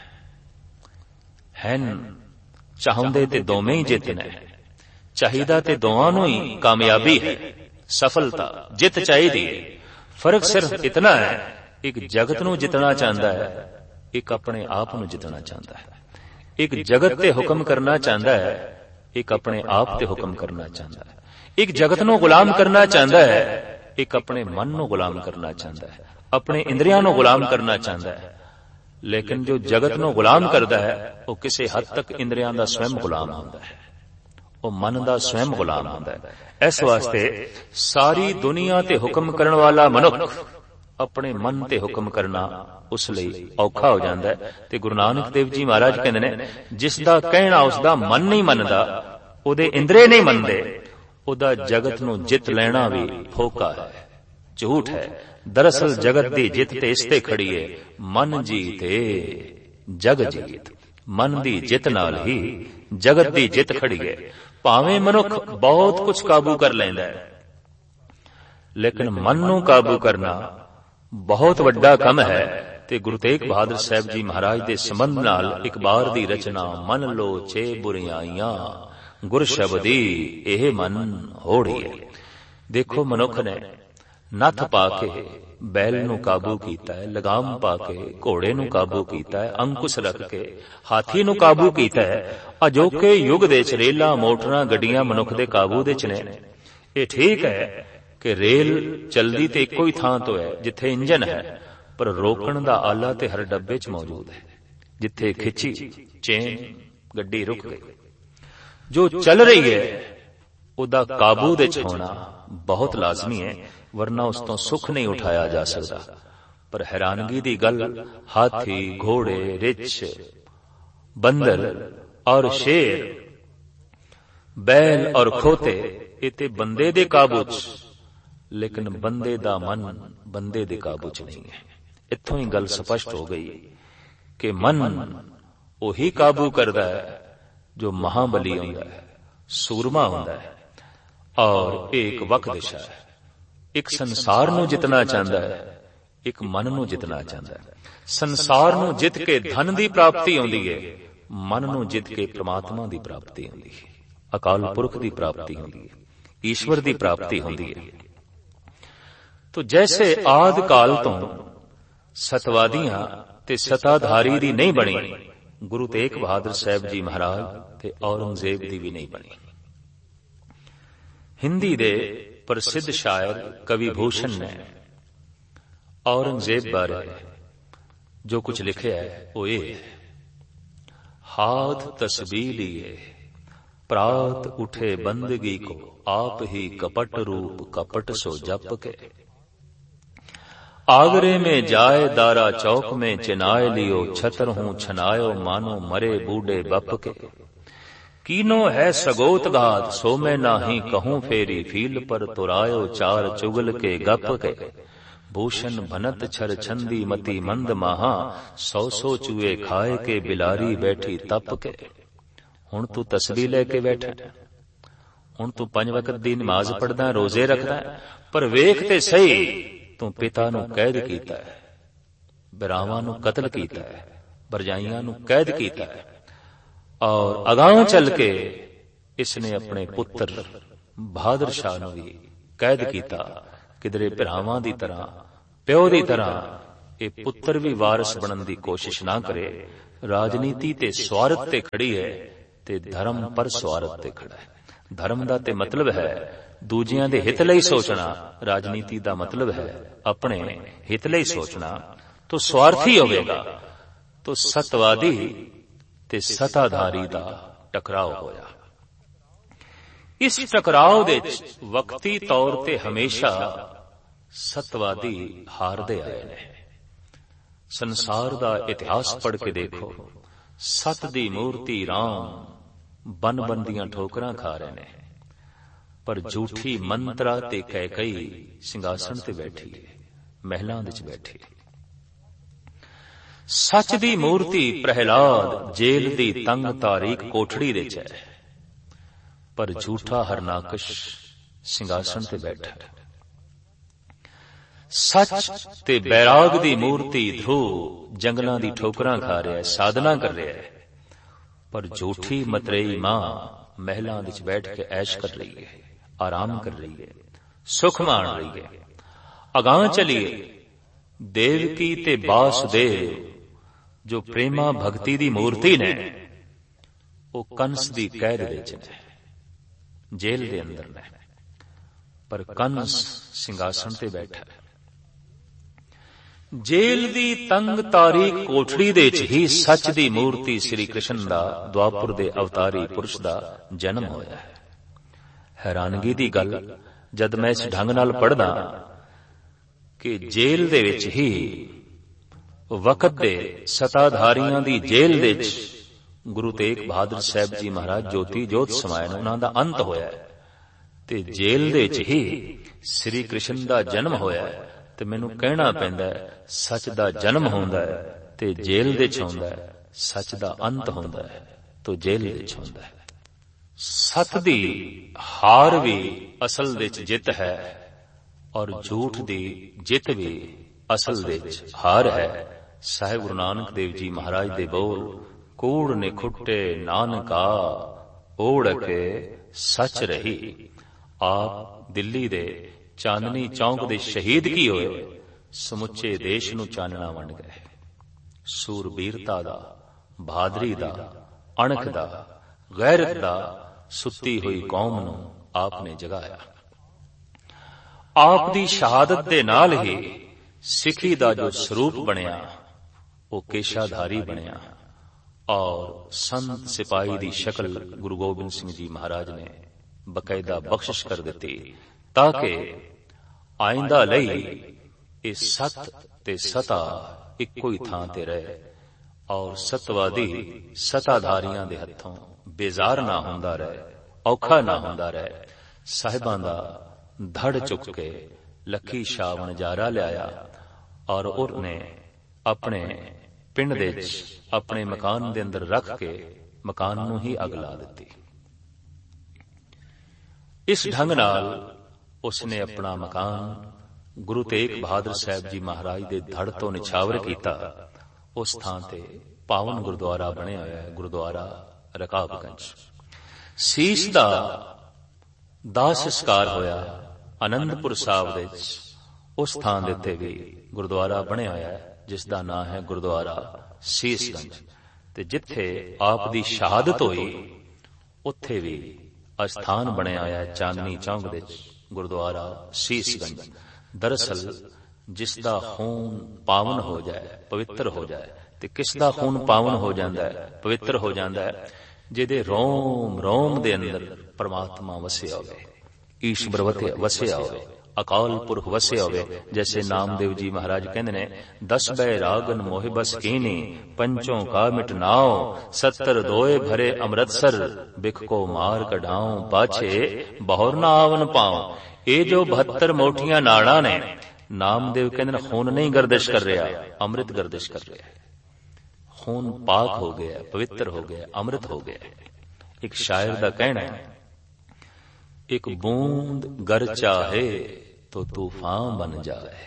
हैन चाहुंदे ते दोवें ही जितना है, चाहिदा ते दोवां नू ही कामयाबी है, सफलता जित चाहिदी है। फर्क सिर्फ इतना है, एक जगत नू जितना चाहता है, एक अपने आप नू जितना चाहता है। एक जगत ते हुक्म करना चाहता है, एक अपने आप ते हुक्म करना चाहता है। एक जगत नू गुलाम करना चाहता है, एक अपने मन नू गुलाम करना चाहता है, अपने इंद्रियां नू गुलाम करना चाहता है। लेकिन जो जगत नू गुलाम करता है वो किसी हद तक इंद्रियां दा स्वयं गुलाम होता है, वो मन दा स्वयं गुलाम होता है। इस वास्ते सारी दुनिया ते हुक्म करने वाला मनुख अपने मन ते हुक्म करना उस लई औखा हो जाता है। ते गुरु नानक देव जी महाराज कहते ने जिसदा कहना उसदा मन नहीं मनदा, ओदे इंद्रिय नहीं मनदे, ओदा जगत नू जित लेना भी फोका है, झूठ है। दरअसल जगत दी जित ते इसते खड़ी है, मन जीते जग जीत। मन दी जित नाल ही जगत दी जित खड़ी है। भावें मनुख बहुत कुछ काबू कर लैंदा है, लेकिन मन नू काबू करना बहुत वड्डा कम है। ते गुरु तेग बहादुर साहब जी महाराज दे संबंध नाल एक बार दी रचना मन लो छे बुरियाइयां गुर शब्दी एह मन होड़ी है। देखो मनुख ने नथ पाके बैल नू काबू कीता है, लगाम पाके घोड़े नू काबू कीता है, अंकुश रख के हाथी नू काबू कीता है। अजोके युग दे च रेलां मोटरां गड्डियां मनुख दे काबू दे च ने। ये ठीक है कि रेल चलदी ते इक्को ही थां तो है जिथे इंजन है, पर रोकण दा आला ते हर डब्बे च मौजूद है। जिथे खिंची चेन गड्डी रुक गई। जो चल रही है उदा काबू दे च होना बहुत लाजमी है, वरना उस तो सुख नहीं उठाया जा सकता। पर हैरानगी दी गल, हाथी घोड़े रिछ बंदर और शेर बैल और खोते इते बंदे दे काबू च, लेकिन बंदे दा मन बंदे दे काबू च नहीं है। इत्थों ही गल स्पष्ट हो गई कि मन उही काबू करदा है जो महाबली होंदा है, सूरमा होंदा है। और एक वक दिशा है, एक संसार नू जितना चाहता है, एक मन नू जितना चाहता है। संसार नू जित के धन दी प्राप्ति होंदी है, मन नू जित के परमात्मा दी प्राप्ति होंदी है, अकाल पुरख दी प्राप्ति होंदी है, ईश्वर दी प्राप्ति होंदी है। तो जैसे आद काल तो सतवादियां ते सताधारी दी नहीं बनी, गुरु तेग बहादुर साहब जी महाराज ते औरंगजेब दी भी नहीं बनी। हिंदी दे प्रसिद्ध शायर कवि भूषण ने औरंगजेब बारे जो कुछ लिखे है वो ये, हाथ तस्बीह लिए प्रात उठे बंदगी को, आप ही कपट रूप कपट सो जप के। आगरे में जाए दारा चौक में चिनाए लियो, छतर हूं छनायो मानो मरे बूढ़े बप के। कीनो है सगोत घात सो मैं नाही कहूं फेरी, फील पर तुरायो चार चुगल के गप के। भूषण भनत छर छंदी मती मंद महा, सौ सौ चूहे खाए के बिलारी बैठी तप के। हुण तू तस्बीह लेके बैठा, हुण तू पंज वक्त दी नमाज पढ़दा, रोजे रखदा, पर वेख ते सही तू पिता नू कैद कीता है, बिरावां नू कतल कीता है, भरजाइयां नू कैद कीता है, और अगां चल के इसने अपने पुत्र बहादुर शाह नूं भी कैद कीता। किधरे भरावां दी तरह, प्यो दी तरह ये पुत्र भी वारिस बनन दी कोशिश ना करे। राजनीति ते स्वार्थ ते खड़ी है ते धर्म पर स्वार्थ ते खड़ा है। धर्म दा ते मतलब है दूजियां दे हित लई सोचना, राजनीति दा मतलब है अपने हित लई सोचना। तो स्वार्थी होवेगा तो सतवादी ते सत्ताधारी दा टकराव होया। इस टकराव दे वक्ती तौर ते हमेशा सतवादी हारदे आए ने। संसार दा इतिहास पढ़ के देखो, सत दी मूर्ति राम बन बन दियां ठोकरां खा रहे ने, पर झूठी मंत्रा ते कैकई सिंघासन ते बैठी है, महलां विच बैठी है। सच दी मूर्ति प्रहलाद जेल दी तंग तारीक कोठड़ी विच है, पर झूठा हरनाकश सिंघासन ते बैठा है। सच ते बैराग दी मूर्ति ध्रुव जंगलां दी ठोकरां खा रहा है, साधना कर रहा है, पर झूठी मतरेई मां महलां विच बैठ के ऐश कर रही है, आराम कर रही है, सुख मान रही है। अगां चलिए, देवकी ते वासुदेव जो प्रेमा भक्ति दी मूर्ति ने, वो कंस दी कैद विच ने, जेल दे अंदर ने, पर कंस सिंघासन ते बैठा है। जेल दी तंग तारीक कोठड़ी दे च ही सच दी मूर्ति श्री कृष्ण दा द्वापर दे अवतारी पुरुष दा जन्म होया है। हैरानगी दी गल जद मैं इस ढंग नाल पढ़दा कि जेल दे विच ही वक्त दे सताधारियां दी जेल दे च गुरु तेग बहादुर साहब जी महाराज ज्योति जोत समाए ने, उन्हां दा अंत होया है, ते जेल दे च ही श्री कृष्ण दा जन्म होया है। ते मैनू कहना पैंदा है सच दा जन्म होंदा है ते जेल दे च होंदा है, सच दा अंत होंदा है तो जेल दे च होंदा है। सत दी हार भी असल दे च जित है और झूठ दी जित भी असल दे च हार है। साहिब गुरु नानक देव जी महाराज दे बोल, कूड़ निखुट्टे नानका ओढ़ के सच रही। आप दिल्ली दे चांदनी चौक दे शहीद की होए, समुचे देश नू चानना वंड गए। सूरबीरता दा, बहादरी दा, अणख दा, गैरत दा सुत्ती हुई कौम नू आपने जगाया। आप दी शहादत दे नाल ही सिखी दा जो स्वरूप बनिया वो केशाधारी बनिया और संत सिपाही दी शक्ल गुरु गोबिंद सिंह जी महाराज ने बकायदा बख्शिश कर दी, ताकि आइंदा लई ये सत ते सता इक्को ही थां ते रहे और सतवादी सताधारियां दे हत्थों बेजार ना हुंदा रहे, औखा ना हुंदा रहे। साहिबां दा धड़ चुक के लखी शाह वणजारा लिया और उन्हें अपने पिंड दे अपने मकान दे अंदर रख के मकान नू ही अग ला दी। इस ढंग नाल उसने अपना मकान गुरु तेग बहादुर साहब जी महाराज दे धड़ तो निछावर कीता। उस थां ते पावन गुरुद्वारा बने होया है, गुरुद्वारा रकाबगंज। सीस दा दाह संस्कार होया आनंदपुर साहब दे उस थां दे उत्ते भी गुरुद्वारा बने होया है, जिसदा नाम है गुरुद्वारा सीसगंज। ते जिथे आप दी शहादत होई उत्थे भी अस्थान बने होया है चांदनी चौक दे गुरुद्वारा सीसगंज। दरअसल जिसदा खून पावन हो जाए, पवित्र हो जाए, ते किसदा खून पावन हो जाता है, पवित्र हो जाता है, जिहदे रोम रोम दे अंदर परमात्मा वसिया होवे, ईश्वर वसिया होवे, अकाल पुरख वसिया होवे। जैसे नामदेव जी महाराज कहंदे ने, दस बै रागन मोह बस कीनी, पंचों का मिटनाओ, सत्तर दोए भरे अमृतसर, बिख को मार कढाऊं, पाछे बहुर ना आवन पाऊं। ये जो बहत्तर मोटियां नाड़ा ने, नामदेव कहंदे ने खून नहीं गर्दिश कर रहा, अमृत गर्दिश कर रहा है। खून पाक हो गया, पवित्र हो गया, अमृत हो गया। एक शायर दा कहना है, एक बूंद गर चाहे तो तूफान बन जाए,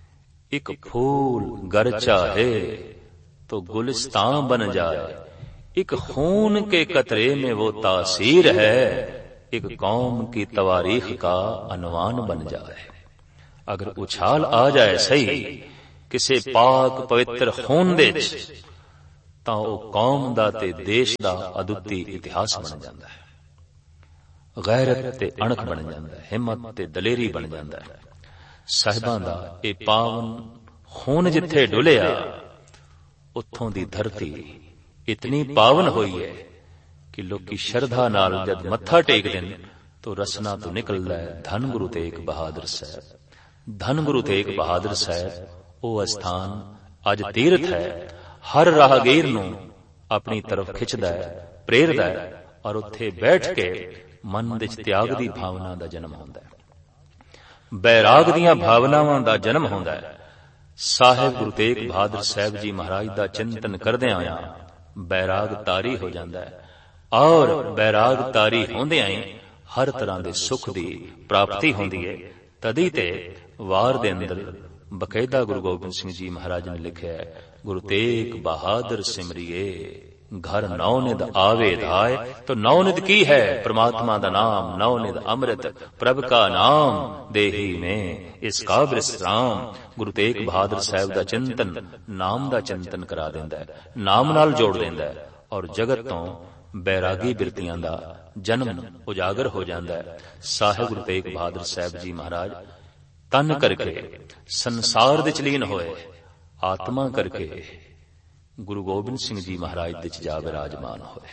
एक फूल गर चाहे तो गुलिस्तान बन जाए, एक खून के कतरे में वो तासीर है, एक कौम की तवारीख का अनवान बन जाए। अगर उछाल आ जाए सही किसी पाक पवित्र खून दे तां वो कौम दा ते देश दा अदुੱਤੀ इतिहास बन जाता है। गैरत ते अणख बन जाता है, हिम्मत ते दलेरी बन जाता है। साहिबां दा ये पावन खून जिथे डुलिया उत्थों दी धरती इतनी पावन हुई है कि लोकी श्रद्धा नाल जद मत्था टेक देन तो रसना तो निकलदा है धन गुरु तेग बहादुर साहब। धन गुरु तेग बहादुर साहब वो स्थान अज तीर्थ है, हर राहगीर नूं अपनी तरफ खिंचदा है, प्रेरदा है और उत्थे बैठ के मन विच त्याग दी भावना दा जन्म होंदा है, बैराग दीआं भावनावां दा जन्म होंदा है। साहिब गुरु तेग बहादुर साहब जी महाराज दा चिंतन करदिआं आया बैराग तारी हो जाता है और बैराग तारी होंदिआं ही हर तरह दे सुख दी प्राप्ति होंदी है। तदी ते वार दे अंदर बकायदा गुरु गोबिंद सिंह जी महाराज ने लिखा है, गुरु तेग बहादुर सिमरिए घर नौनिध आवे धाय। तो नौनिध की है? परमात्मा दा नाम। नौनिध अमृत प्रभ का नाम देही में इसका विश्राम। गुरु तेग बहादुर साहब दा चिंतन नाम दा चिंतन करा देंदा है, नाम नाल जोड़ देंदा है और जगत तो बैरागी बिरतियां दा जन्म उजागर हो जाता है। साहिब गुरु तेग बहादुर साहब जी महाराज तन करके संसार दे लीन होए, आत्मा करके गुरु गोबिंद सिंह जी महाराज दे जा विराजमान होए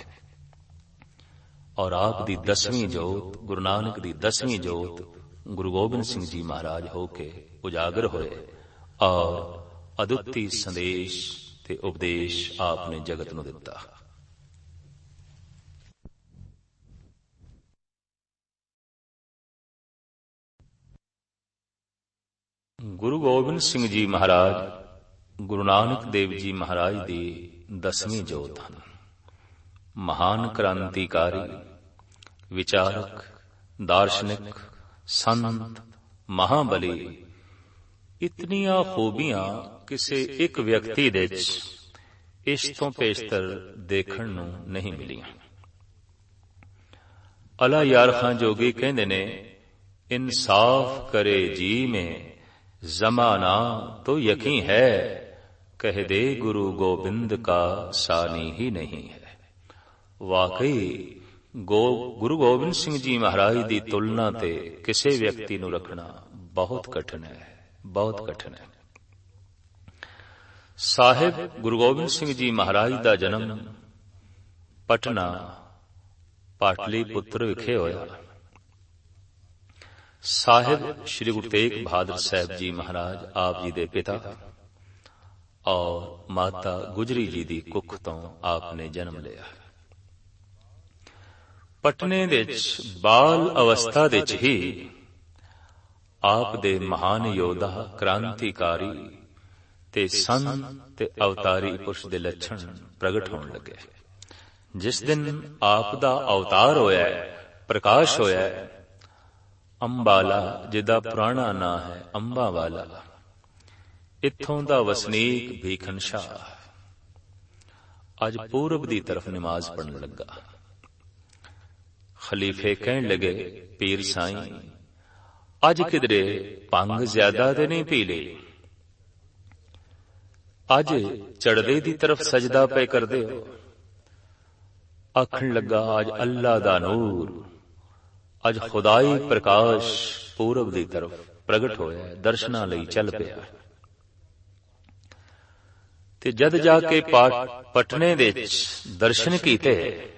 और आप दी दसवीं जोत, गुरु नानक दी दसवीं जोत गुरु गोबिंद सिंह जी महाराज होके उजागर होए और अदुੱਤੀ संदेश ते उपदेश आपने जगत नूं दिता। गुरु गोबिंद सिंह जी महाराज गुरु नानक देव जी महाराज दी दसवीं जोत हन। महान क्रांतिकारी, विचारक, दार्शनिक, संत, महाबली, इतनियां खूबियां किसी एक व्यक्ति दे इस तो पेशतर देखण नूं नहीं मिलियां। अला यार खां जोगी कहंदे ने, इंसाफ करे जी में जमाना तो यकीन है, कह दे गुरु गोबिंद का सानी ही नहीं है। वाकई गो गुरु गोबिंद सिंह जी महाराज की तुलना ते किसी व्यक्ति नूं रखना बहुत कठिन है, बहुत कठिन है। साहिब गुरु गोबिंद सिंह जी महाराज का जन्म पटना पाटलीपुत्र विखे होया। साहिब श्री गुरु तेग बहादुर साहब जी महाराज आप जी दे पिता और माता गुजरी जी दी कुख तो आपने जन्म लिया। पटने दे बाल अवस्था दे ही आप दे महान योद्धा, क्रांतिकारी ते संत ते अवतारी पुरुष दे लक्षण प्रगट होने लगे। जिस दिन आप दा अवतार होया, प्रकाश होया, अंबाला जिदा पुराना ना है अंबा वाला, इत्थों दा वसनीक भीखन शाह अज पूरब दी तरफ नमाज पढ़न लगा। खलीफे कहन लगे, पीर साईं अज किधरे भंग ज्यादा ते नहीं पी ली, अज चढ़दे दी तरफ सजदा पे कर दे हो। आखन लगा, अज अल्लाह दा नूर, अज खुदाई प्रकाश पूरब दी तरफ प्रगट होया, दर्शनां लई चल पिया। ते जद जाके पटने दे दर्शन कीते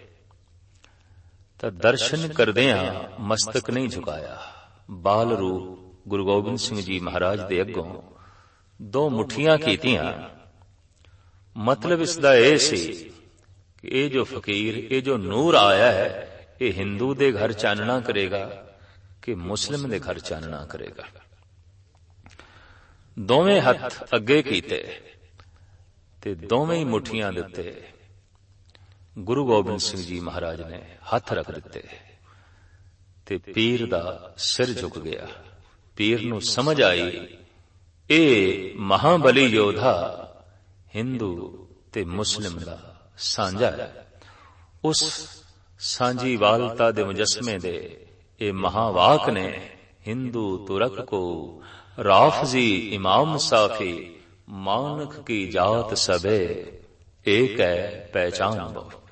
तां दर्शन करदियां मस्तक नहीं झुकाया। बाल रूप गुरु गोबिंद सिंह जी महाराज दे अगों दो मुठियां कीतियां। मतलब इसदा यह सी कि ये जो फकीर, ये जो नूर आया है, ये हिंदू दे घर चानना करेगा कि मुस्लिम दे घर चानना करेगा। दोवें हथ अगे कीते ते दोवें ही मुठियां दिते। गुरु गोबिंद सिंह जी महाराज ने हथ रख दिते ते पीर दा सिर झुक गया। पीर नूं समझ आई, ए महाबली योद्धा हिंदू ते मुस्लिम दा सांझा है। ਉਸ ਸਾਂਝੀ ਵਾਲਤਾ ਦੇ ਮੁਜਸਮੇ ਦੇ ਇਹ ਮਹਾਵਾਕ ਨੇ, ਹਿੰਦੂ ਤੁਰਕ ਕੋ ਰਾਫਜ਼ੀ ਇਮਾਮ ਸਾਫੀ, ਮਾਨਕ ਕੀ ਜਾਤ ਸਬੇ ਏਕ ਹੈ ਪਹਿਚਾਨ ਬੋ।